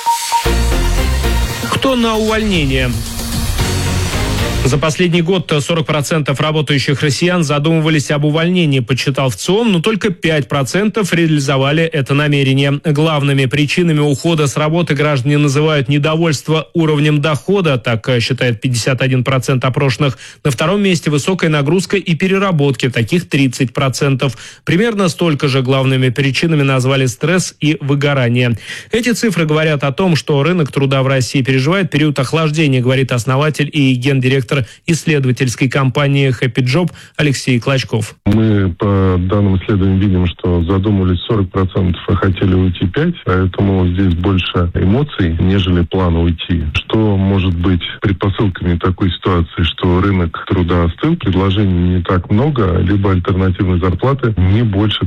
Кто на увольнение? За последний год 40% работающих россиян задумывались об увольнении, подсчитал ВЦИОМ, но только 5% реализовали это намерение. Главными причинами ухода с работы граждане называют недовольство уровнем дохода, так считает 51% опрошенных. На втором месте высокая нагрузка и переработки, таких 30%. Примерно столько же главными причинами назвали стресс и выгорание. Эти цифры говорят о том, что рынок труда в России переживает период охлаждения, говорит основатель и гендиректор исследовательской компании Happy Job Алексей Клочков. Мы по данным исследованиям видим, что задумались 40%, а хотели уйти 5%, поэтому здесь больше эмоций, нежели плана уйти. Что может быть предпосылками такой ситуации, что рынок труда остыл, предложений не так много, либо альтернативной зарплаты не больше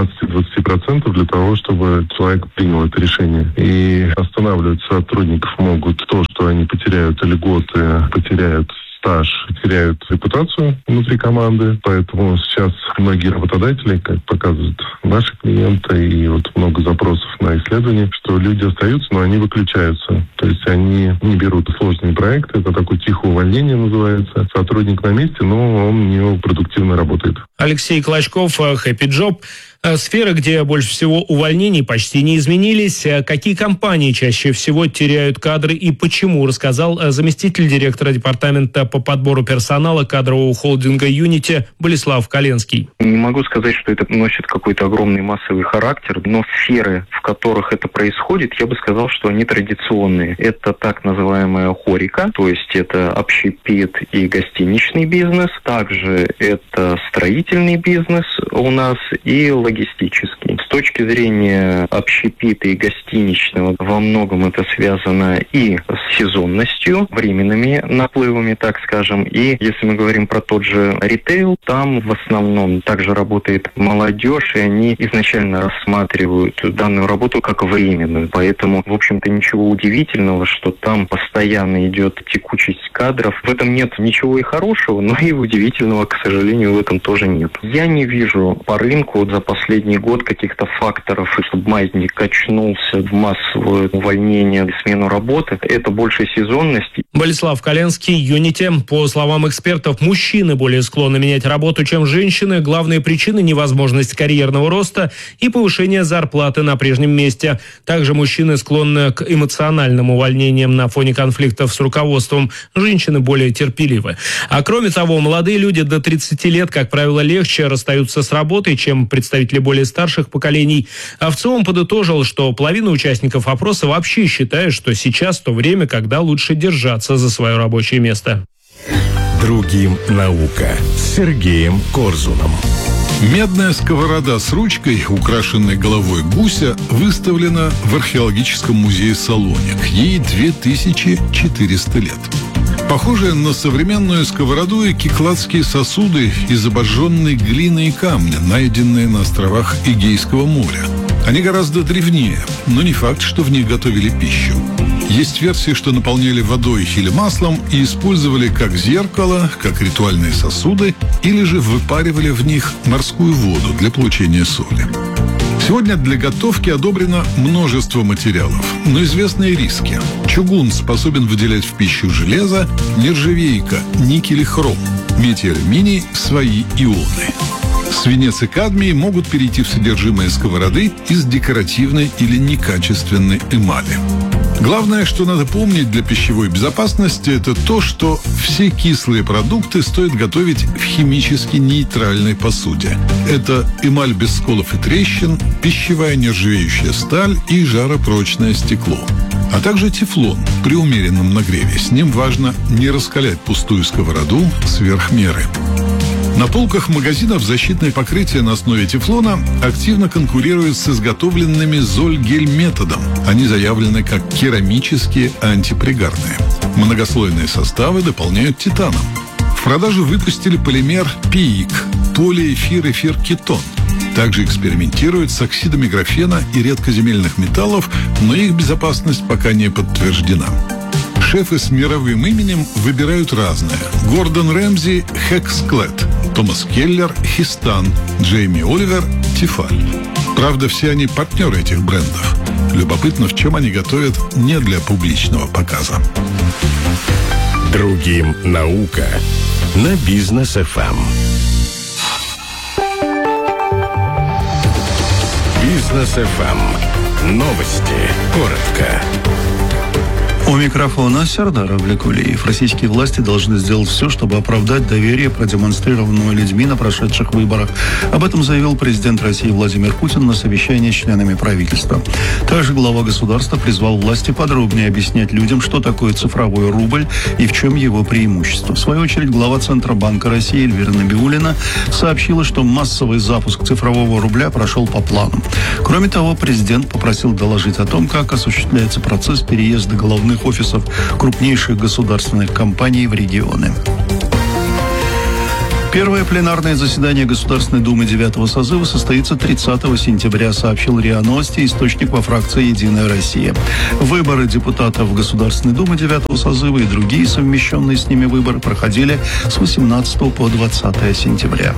15-20% для того, чтобы человек принял это решение. И останавливать сотрудников могут то, что они потеряют льготы, потеряют стаж, теряют репутацию внутри команды. Поэтому сейчас многие работодатели, как показывают наши клиенты, и вот много запросов на исследования, что люди остаются, но они выключаются. То есть они не берут сложные проекты, это такое тихое увольнение называется. Сотрудник на месте, но он не продуктивно работает. Алексей Клочков, Happy Job. Сферы, где больше всего увольнений, почти не изменились. Какие компании чаще всего теряют кадры и почему, рассказал заместитель директора департамента по подбору персонала кадрового холдинга «Юнити» Болеслав Коленский. Не могу сказать, что это носит какой-то огромный массовый характер, но сферы, в которых это происходит, я бы сказал, что они традиционные. Это так называемая хорика, то есть это общепит и гостиничный бизнес. Также это строительный бизнес у нас и логистический. С точки зрения общепита и гостиничного, во многом это связано и с сезонностью, временными наплывами, так скажем. И если мы говорим про тот же ритейл, там в основном также работает молодежь, и они изначально рассматривают данную работу как временную. Поэтому, в общем-то, ничего удивительного, что там постоянно идет текучесть кадров. В этом нет ничего и хорошего, но и удивительного, к сожалению, в этом тоже нет. Я не вижу по рынку за последний год каких-то факторов, чтобы маятник качнулся в массовое увольнение, смену работы. Это больше сезонность. Болеслав Коленский, Юнити. По словам экспертов, мужчины более склонны менять работу, чем женщины. Главные причины – невозможность карьерного роста и повышение зарплаты на прежнем месте. Также мужчины склонны к эмоциональным увольнениям на фоне конфликтов с руководством. Женщины более терпеливы. А кроме того, молодые люди до 30 лет, как правило, легче расстаются с работой, чем представители более старших поколений. А ВЦИОМ подытожил, что половина участников опроса вообще считает, что сейчас то время, когда лучше держаться за свое рабочее место. Другим наука с Сергеем Корзуном. Медная сковорода с ручкой, украшенной головой гуся, выставлена в археологическом музее Салоник. Ей 2400 лет. Похожие на современную сковороду и кикладские сосуды из обожженной глины и камня, найденные на островах Эгейского моря. Они гораздо древнее, но не факт, что в них готовили пищу. Есть версии, что наполняли водой или маслом и использовали как зеркало, как ритуальные сосуды, или же выпаривали в них морскую воду для получения соли. Сегодня для готовки одобрено множество материалов, но известны и риски. Чугун способен выделять в пищу железо, нержавейка, никель и хром, медь и алюминий – свои ионы. Свинец и кадмий могут перейти в содержимое сковороды из декоративной или некачественной эмали. Главное, что надо помнить для пищевой безопасности, это то, что все кислые продукты стоит готовить в химически нейтральной посуде. Это эмаль без сколов и трещин, пищевая нержавеющая сталь и жаропрочное стекло. А также тефлон при умеренном нагреве. С ним важно не раскалять пустую сковороду сверх меры. На полках магазинов защитное покрытие на основе тефлона активно конкурирует с изготовленными Зольгель-методом. Они заявлены как керамические антипригарные. Многослойные составы дополняют титаном. В продажу выпустили полимер ПИИК – полиэфир-эфир-кетон. Также экспериментируют с оксидами графена и редкоземельных металлов, но их безопасность пока не подтверждена. Шефы с мировым именем выбирают разное. Гордон Рэмзи – Хексклет, Томас Келлер – Хистан, Джейми Оливер – Тифаль. Правда, все они партнеры этих брендов. Любопытно, в чем они готовят не для публичного показа. Другим наука на Бизнес ФМ. Бизнес ФМ. Новости. Коротко. У микрофона Сердар Авлекулиев. Российские власти должны сделать все, чтобы оправдать доверие, продемонстрированное людьми на прошедших выборах. Об этом заявил президент России Владимир Путин на совещании с членами правительства. Также глава государства призвал власти подробнее объяснять людям, что такое цифровой рубль и в чем его преимущество. В свою очередь, глава Центробанка России Эльвира Набиуллина сообщила, что массовый запуск цифрового рубля прошел по плану. Кроме того, президент попросил доложить о том, как осуществляется процесс переезда головных офисов крупнейших государственных компаний в регионы. Первое пленарное заседание Государственной Думы 9-го созыва состоится 30 сентября, сообщил РИА Новости, источник во фракции «Единая Россия». Выборы депутатов Государственной Думы 9-го созыва и другие совмещенные с ними выборы проходили с 18 по 20 сентября.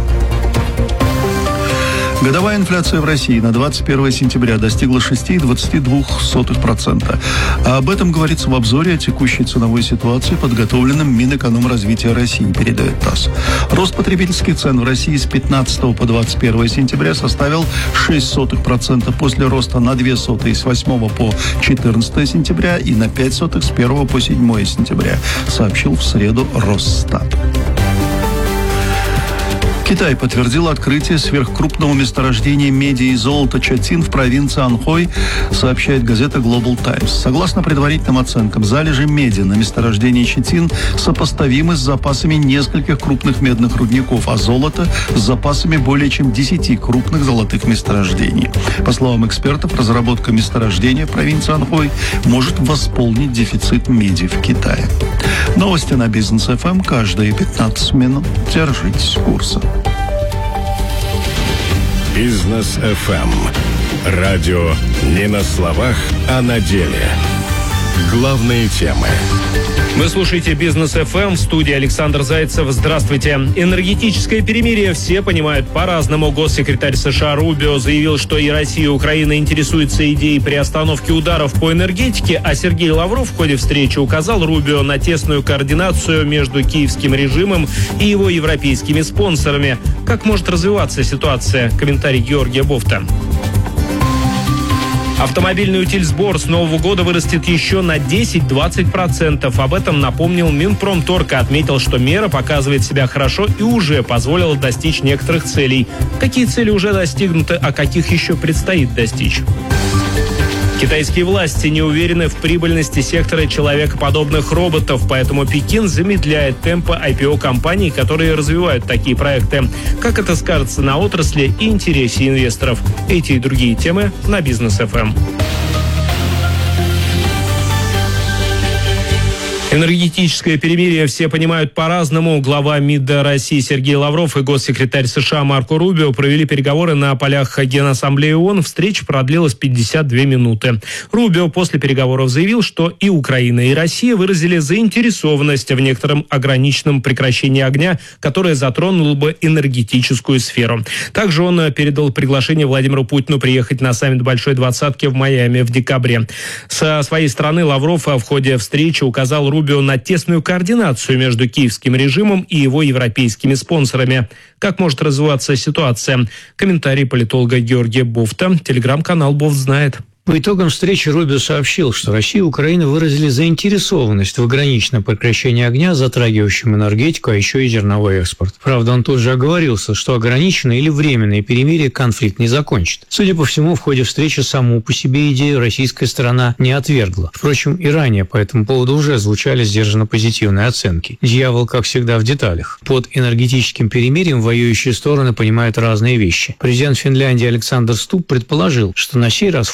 Годовая инфляция в России на 21 сентября достигла 6,22%. А об этом говорится в обзоре о текущей ценовой ситуации, подготовленном Минэкономразвития России, передает ТАСС. Рост потребительских цен в России с 15 по 21 сентября составил 0,06%, после роста на 0,02 с 8 по 14 сентября и на 0,05 с 1 по 7 сентября, сообщил в среду Росстат. Китай подтвердил открытие сверхкрупного месторождения меди и золота Чатин в провинции Анхой, сообщает газета Global Times. Согласно предварительным оценкам, залежи меди на месторождении Чатин сопоставимы с запасами нескольких крупных медных рудников, а золото с запасами более чем 10 крупных золотых месторождений. По словам экспертов, разработка месторождения в провинции Анхой может восполнить дефицит меди в Китае. Новости на Бизнес ФМ каждые 15 минут. Держитесь курса. Бизнес ФМ. Радио не на словах, а на деле. Главные темы. Вы слушаете Бизнес ФМ, в студии Александр Зайцев. Здравствуйте. Энергетическое перемирие все понимают по-разному. Госсекретарь США Рубио заявил, что и Россия, и Украина интересуются идеей приостановки ударов по энергетике, а Сергей Лавров в ходе встречи указал Рубио на тесную координацию между киевским режимом и его европейскими спонсорами. Как может развиваться ситуация? Комментарий Георгия Бофта. Автомобильный утильсбор с Нового года вырастет еще на 10-20%. Об этом напомнил Минпромторг и отметил, что мера показывает себя хорошо и уже позволила достичь некоторых целей. Какие цели уже достигнуты, а каких еще предстоит достичь? Китайские власти не уверены в прибыльности сектора человекоподобных роботов, поэтому Пекин замедляет темпы IPO компаний, которые развивают такие проекты. Как это скажется на отрасли и интересе инвесторов? Эти и другие темы на Бизнес ФМ. Энергетическое перемирие все понимают по-разному. Глава МИД России Сергей Лавров и госсекретарь США Марко Рубио провели переговоры на полях Генассамблеи ООН. Встреча продлилась 52 минуты. Рубио после переговоров заявил, что и Украина, и Россия выразили заинтересованность в некотором ограниченном прекращении огня, которое затронуло бы энергетическую сферу. Также он передал приглашение Владимиру Путину приехать на саммит Большой Двадцатки в Майами в декабре. Со своей стороны Лавров в ходе встречи указал Рубио на тесную координацию между киевским режимом и его европейскими спонсорами. Как может развиваться ситуация? Комментарий политолога Георгия Бофта. Телеграм-канал «Бофт знает». По итогам встречи Рубио сообщил, что Россия и Украина выразили заинтересованность в ограниченном прекращении огня, затрагивающем энергетику, а еще и зерновой экспорт. Правда, он тут же оговорился, что ограниченное или временное перемирие конфликт не закончит. Судя по всему, в ходе встречи саму по себе идею российская сторона не отвергла. Впрочем, и ранее по этому поводу уже звучали сдержанно позитивные оценки. Дьявол, как всегда, в деталях. Под энергетическим перемирием воюющие стороны понимают разные вещи. Президент Финляндии Александр Стуб предположил, что на сей раз формула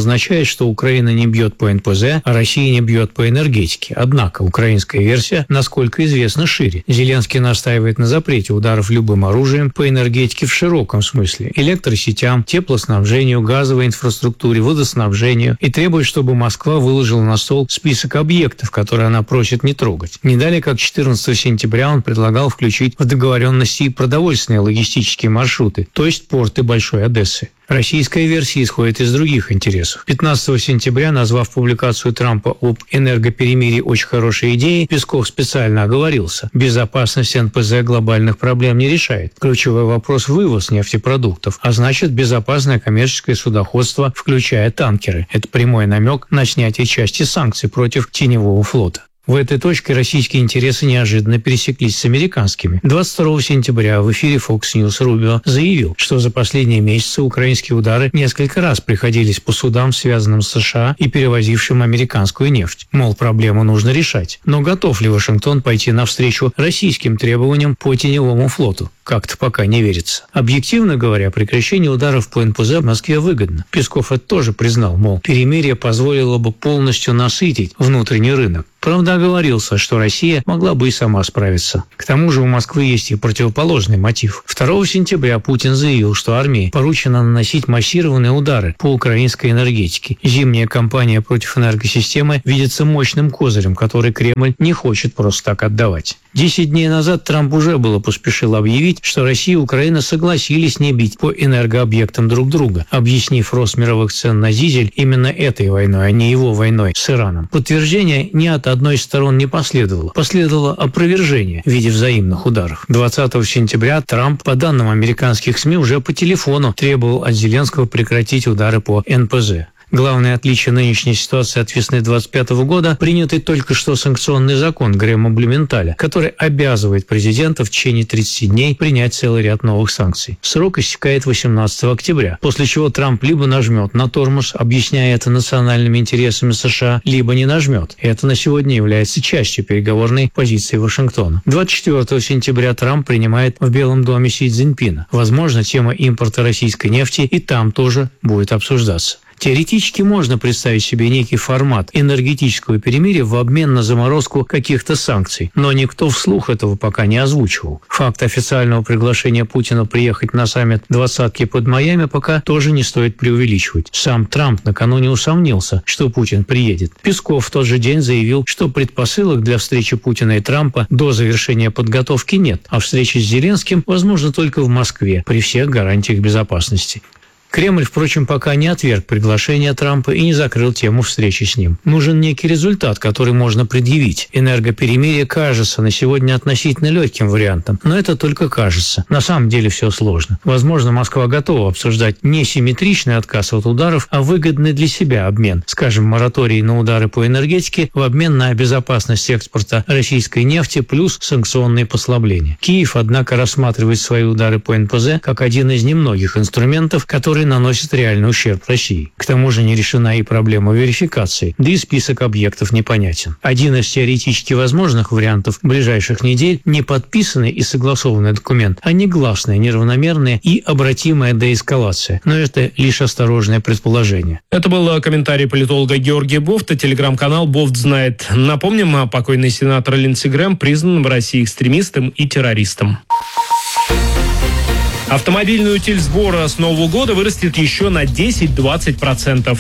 означает, что Украина не бьет по НПЗ, а Россия не бьет по энергетике. Однако украинская версия, насколько известно, шире. Зеленский настаивает на запрете ударов любым оружием по энергетике в широком смысле, электросетям, теплоснабжению, газовой инфраструктуре, водоснабжению и требует, чтобы Москва выложила на стол список объектов, которые она просит не трогать. Не далее, как 14 сентября он предлагал включить в договоренности и продовольственные логистические маршруты, то есть порты Большой Одессы. Российская версия исходит из других интересов. 15 сентября, назвав публикацию Трампа об энергоперемирии очень хорошей идеей, Песков специально оговорился. Безопасность НПЗ глобальных проблем не решает. Ключевой вопрос – вывоз нефтепродуктов, а значит безопасное коммерческое судоходство, включая танкеры. Это прямой намек на снятие части санкций против теневого флота. В этой точке российские интересы неожиданно пересеклись с американскими. 22 сентября в эфире Fox News Рубио заявил, что за последние месяцы украинские удары несколько раз приходились по судам, связанным с США и перевозившим американскую нефть. Мол, проблему нужно решать. Но готов ли Вашингтон пойти навстречу российским требованиям по теневому флоту? Как-то пока не верится. Объективно говоря, прекращение ударов по НПЗ в Москве выгодно. Песков это тоже признал, мол, перемирие позволило бы полностью насытить внутренний рынок. Правда, оговорился, что Россия могла бы и сама справиться. К тому же у Москвы есть и противоположный мотив. 2 сентября Путин заявил, что армии поручено наносить массированные удары по украинской энергетике. Зимняя кампания против энергосистемы видится мощным козырем, который Кремль не хочет просто так отдавать. 10 дней назад Трамп уже было поспешил объявить, что Россия и Украина согласились не бить по энергообъектам друг друга, объяснив рост мировых цен на дизель именно этой войной, а не его войной с Ираном. Подтверждение ни от одной из сторон не последовало. Последовало опровержение в виде взаимных ударов. 20 сентября Трамп, по данным американских СМИ, уже по телефону требовал от Зеленского прекратить удары по НПЗ. Главное отличие нынешней ситуации от весны 2025 года – принятый только что санкционный закон Грэма-Блюменталя, который обязывает президента в течение 30 дней принять целый ряд новых санкций. Срок истекает 18 октября, после чего Трамп либо нажмет на тормоз, объясняя это национальными интересами США, либо не нажмет. И это на сегодня является частью переговорной позиции Вашингтона. 24 сентября Трамп принимает в Белом доме Си Цзиньпина. Возможно, тема импорта российской нефти и там тоже будет обсуждаться. Теоретически можно представить себе некий формат энергетического перемирия в обмен на заморозку каких-то санкций, но никто вслух этого пока не озвучивал. Факт официального приглашения Путина приехать на саммит «двадцатки» под Майами пока тоже не стоит преувеличивать. Сам Трамп накануне усомнился, что Путин приедет. Песков в тот же день заявил, что предпосылок для встречи Путина и Трампа до завершения подготовки нет, а встреча с Зеленским возможна только в Москве при всех гарантиях безопасности. Кремль, впрочем, пока не отверг приглашение Трампа и не закрыл тему встречи с ним. Нужен некий результат, который можно предъявить. Энергоперемирие кажется на сегодня относительно легким вариантом, но это только кажется. На самом деле все сложно. Возможно, Москва готова обсуждать не симметричный отказ от ударов, а выгодный для себя обмен. Скажем, мораторий на удары по энергетике в обмен на безопасность экспорта российской нефти плюс санкционные послабления. Киев, однако, рассматривает свои удары по НПЗ как один из немногих инструментов, которые наносит реальный ущерб России. К тому же не решена и проблема верификации, да и список объектов непонятен. Один из теоретически возможных вариантов ближайших недель – не подписанный и согласованный документ, а негласная, неравномерная и обратимая деэскалация. Но это лишь осторожное предположение. Это был комментарий политолога Георгия Бофта, телеграм-канал «Бофт знает». Напомним, покойный сенатор Линдси Грэм признан в России экстремистом и террористом. Автомобильный утильсбор с Нового года вырастет еще на 10-20%.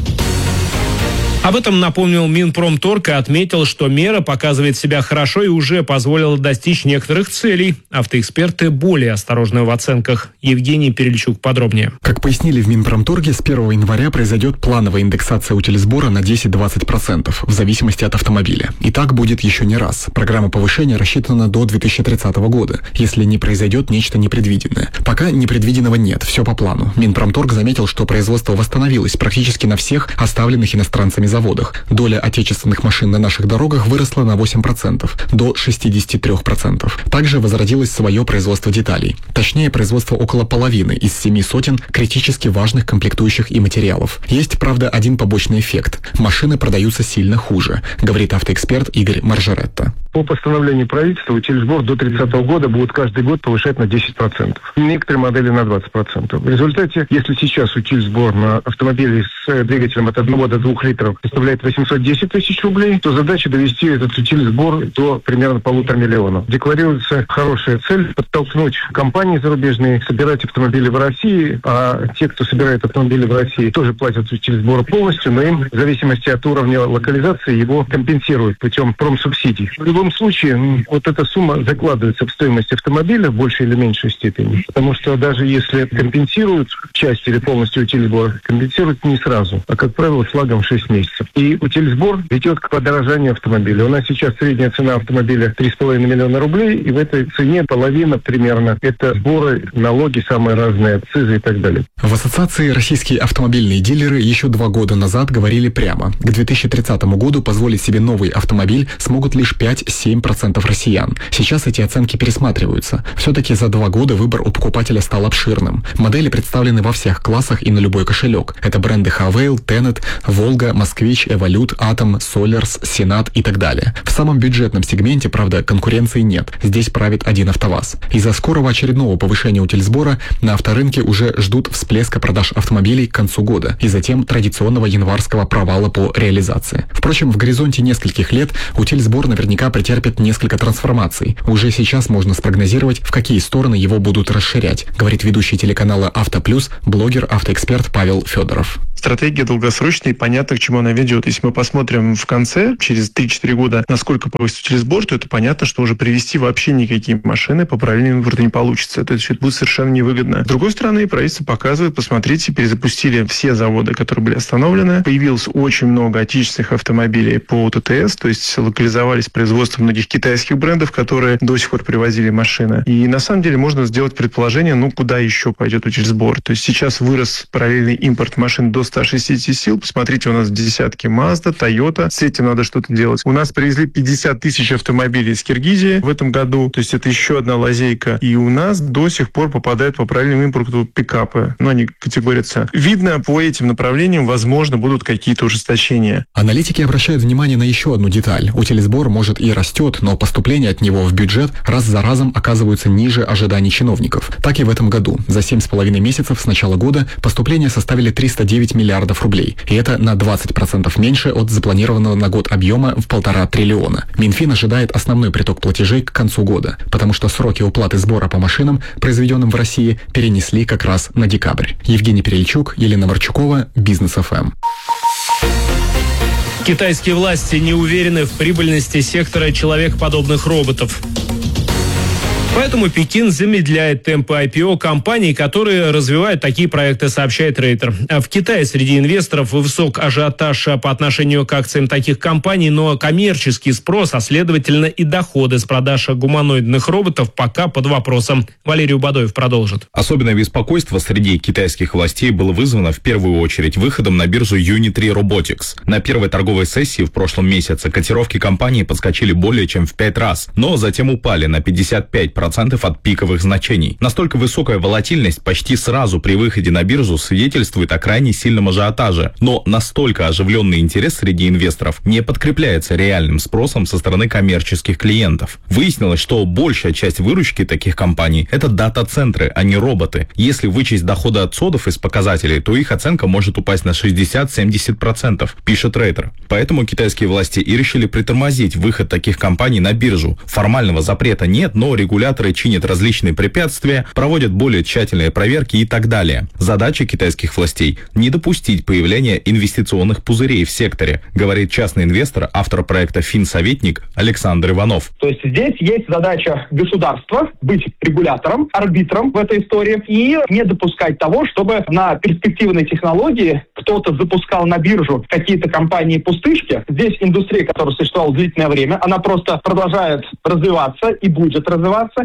Об этом напомнил Минпромторг и отметил, что мера показывает себя хорошо и уже позволила достичь некоторых целей. Автоэксперты более осторожны в оценках. Евгений Перельчук подробнее. Как пояснили в Минпромторге, с 1 января произойдет плановая индексация утильсбора на 10-20% в зависимости от автомобиля. И так будет еще не раз. Программа повышения рассчитана до 2030 года, если не произойдет нечто непредвиденное. Пока непредвиденного нет, все по плану. Минпромторг заметил, что производство восстановилось практически на всех оставленных иностранцами заводах. Доля отечественных машин на наших дорогах выросла на 8%, до 63%. Также возродилось свое производство деталей. Точнее, производство около половины из 7 сотен критически важных комплектующих и материалов. Есть, правда, один побочный эффект. Машины продаются сильно хуже, говорит автоэксперт Игорь Маржаретто. По постановлению правительства утильсбор до 30 года будет каждый год повышать на 10%. Некоторые модели на 20%. В результате, если сейчас утильсбор на автомобили с двигателем от 1 до 2 литров составляет 810 тысяч рублей, то задача довести этот утильсбор до примерно 1,5 миллиона. Декларируется хорошая цель – подтолкнуть компании зарубежные собирать автомобили в России, а те, кто собирает автомобили в России, тоже платят утильсбор полностью, но им в зависимости от уровня локализации его компенсируют путем промсубсидий. В любом случае, вот эта сумма закладывается в стоимость автомобиля в большей или меньшей степени, потому что даже если компенсируют часть или полностью утильсбор, компенсируют не сразу, а, как правило, с лагом 6 месяцев. И утильсбор ведет к подорожанию автомобиля. У нас сейчас средняя цена автомобиля 3,5 миллиона рублей, и в этой цене половина примерно – это сборы, налоги самые разные, акцизы и так далее. В ассоциации российские автомобильные дилеры еще 2 года назад говорили прямо. К 2030 году позволить себе новый автомобиль смогут лишь 5-7% россиян. Сейчас эти оценки пересматриваются. Все-таки за 2 года выбор у покупателя стал обширным. Модели представлены во всех классах и на любой кошелек. Это бренды Хавейл, Тенет, Волга, Москвич, Эволют, Атом, Солярс, Сенат и так далее. В самом бюджетном сегменте, правда, конкуренции нет. Здесь правит один АвтоВАЗ. Из-за скорого очередного повышения утильсбора на авторынке уже ждут всплеска продаж автомобилей к концу года и затем традиционного январского провала по реализации. Впрочем, в горизонте нескольких лет утильсбор наверняка претерпит несколько трансформаций. Уже сейчас можно спрогнозировать, в какие стороны его будут расширять, говорит ведущий телеканала «Автоплюс», блогер, автоэксперт Павел Федоров. Стратегия долгосрочная, и понятно, к чему она ведет. Если мы посмотрим в конце, через 3-4 года, насколько повысит утильсбор, то это понятно, что уже привезти вообще никакие машины по параллельному импорту не получится. То есть это будет совершенно невыгодно. С другой стороны, правительство показывает, посмотрите, перезапустили все заводы, которые были остановлены. Появилось очень много отечественных автомобилей по ТТС, то есть локализовались производства многих китайских брендов, которые до сих пор привозили машины. И на самом деле можно сделать предположение, куда еще пойдет утильсбор. То есть сейчас вырос параллельный импорт машин до 160 сил. Посмотрите, у нас десятки Mazda, Toyota. С этим надо что-то делать. У нас привезли 50 тысяч автомобилей из Киргизии в этом году. То есть это еще одна лазейка. И у нас до сих пор попадают по параллельному импорту пикапы. Они категорятся. Видно, по этим направлениям, возможно, будут какие-то ужесточения. Аналитики обращают внимание на еще одну деталь. Утильсбор, может, и растет, но поступления от него в бюджет раз за разом оказываются ниже ожиданий чиновников. Так и в этом году. За 7,5 месяцев с начала года поступления составили 309 миллиардов рублей. И это на 20% меньше от запланированного на год объема в 1,5 триллиона. Минфин ожидает основной приток платежей к концу года, потому что сроки уплаты сбора по машинам, произведенным в России, перенесли как раз на декабрь. Евгений Перельчук, Елена Марчукова, Бизнес ФМ. Китайские власти не уверены в прибыльности сектора человекоподобных роботов. Поэтому Пекин замедляет темпы IPO компаний, которые развивают такие проекты, сообщает Рейтер. В Китае среди инвесторов высок ажиотаж по отношению к акциям таких компаний, но коммерческий спрос, а следовательно и доходы с продаж гуманоидных роботов пока под вопросом. Валерий Убадоев продолжит. Особенное беспокойство среди китайских властей было вызвано в первую очередь выходом на биржу Unitree Robotics. На первой торговой сессии в прошлом месяце котировки компании подскочили более чем в 5 раз, но затем упали на 55% от пиковых значений. Настолько высокая волатильность почти сразу при выходе на биржу свидетельствует о крайне сильном ажиотаже. Но настолько оживленный интерес среди инвесторов не подкрепляется реальным спросом со стороны коммерческих клиентов. Выяснилось, что большая часть выручки таких компаний – это дата-центры, а не роботы. Если вычесть доходы от содов из показателей, то их оценка может упасть на 60-70%, пишет Рейтер. Поэтому китайские власти и решили притормозить выход таких компаний на биржу. Формального запрета нет, но регуляторы чинят различные препятствия, проводят более тщательные проверки и так далее. Задача китайских властей – не допустить появления инвестиционных пузырей в секторе, говорит частный инвестор, автор проекта «Финсоветник» Александр Иванов. То есть здесь есть задача государства быть регулятором, арбитром в этой истории и не допускать того, чтобы на перспективной технологии кто-то запускал на биржу какие-то компании-пустышки. Здесь индустрия, которая существовала длительное время, она просто продолжает развиваться и будет развиваться.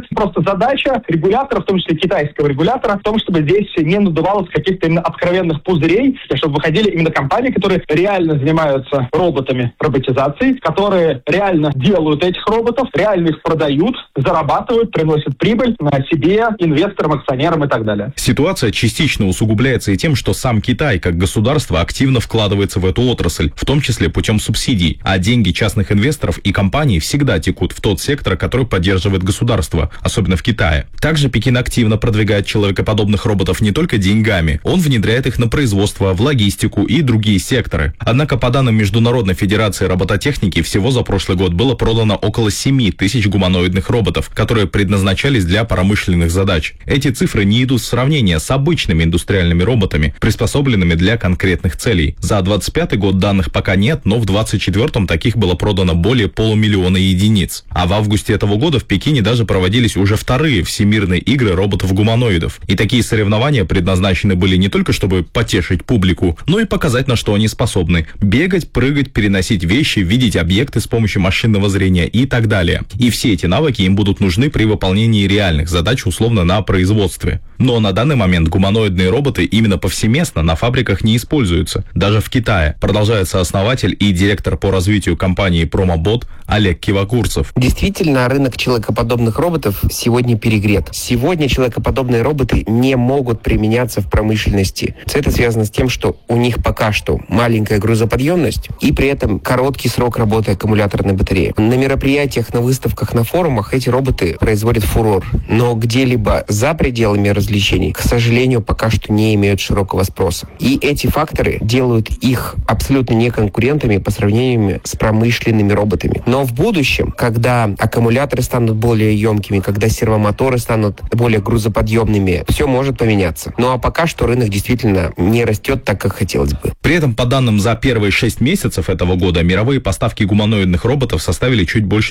делать. Просто задача регулятора, в том числе китайского регулятора, в том, чтобы здесь не надувалось каких-то именно откровенных пузырей, и чтобы выходили именно компании, которые реально занимаются роботами, роботизацией, которые реально делают этих роботов, реально их продают, зарабатывают, приносят прибыль на себе, инвесторам, акционерам и так далее. Ситуация частично усугубляется и тем, что сам Китай, как государство, активно вкладывается в эту отрасль, в том числе путем субсидий, а деньги частных инвесторов и компаний всегда текут в тот сектор, который поддерживает государство, особенно в Китае. Также Пекин активно продвигает человекоподобных роботов не только деньгами, он внедряет их на производство, в логистику и другие секторы. Однако, по данным Международной федерации робототехники, всего за прошлый год было продано около 7 тысяч гуманоидных роботов, которые предназначались для промышленных задач. Эти цифры не идут в сравнение с обычными индустриальными роботами, приспособленными для конкретных целей. За 2025 год данных пока нет, но в 2024 таких было продано более 500 000 единиц. А в августе этого года в Пекине даже проводились уже вторые всемирные игры роботов-гуманоидов. И такие соревнования предназначены были не только чтобы потешить публику, но и показать, на что они способны. Бегать, прыгать, переносить вещи, видеть объекты с помощью машинного зрения и так далее. И все эти навыки им будут нужны при выполнении реальных задач условно на производстве. Но на данный момент гуманоидные роботы именно повсеместно на фабриках не используются. Даже в Китае, продолжает сооснователь и директор по развитию компании Pромобот Олег Кивакурцев. Действительно, рынок человекоподобных роботов сегодня перегрет. Сегодня человекоподобные роботы не могут применяться в промышленности. Это связано с тем, что у них пока что маленькая грузоподъемность и при этом короткий срок работы аккумуляторной батареи. На мероприятиях, на выставках, на форумах эти роботы производят фурор. Но где-либо за пределами развлечений, к сожалению, пока что не имеют широкого спроса. И эти факторы делают их абсолютно неконкурентами по сравнению с промышленными роботами. Но в будущем, когда аккумуляторы станут более емкими, когда сервомоторы станут более грузоподъемными, все может поменяться. Ну а пока что рынок действительно не растет так, как хотелось бы. При этом, по данным за первые 6 месяцев этого года, мировые поставки гуманоидных роботов составили чуть больше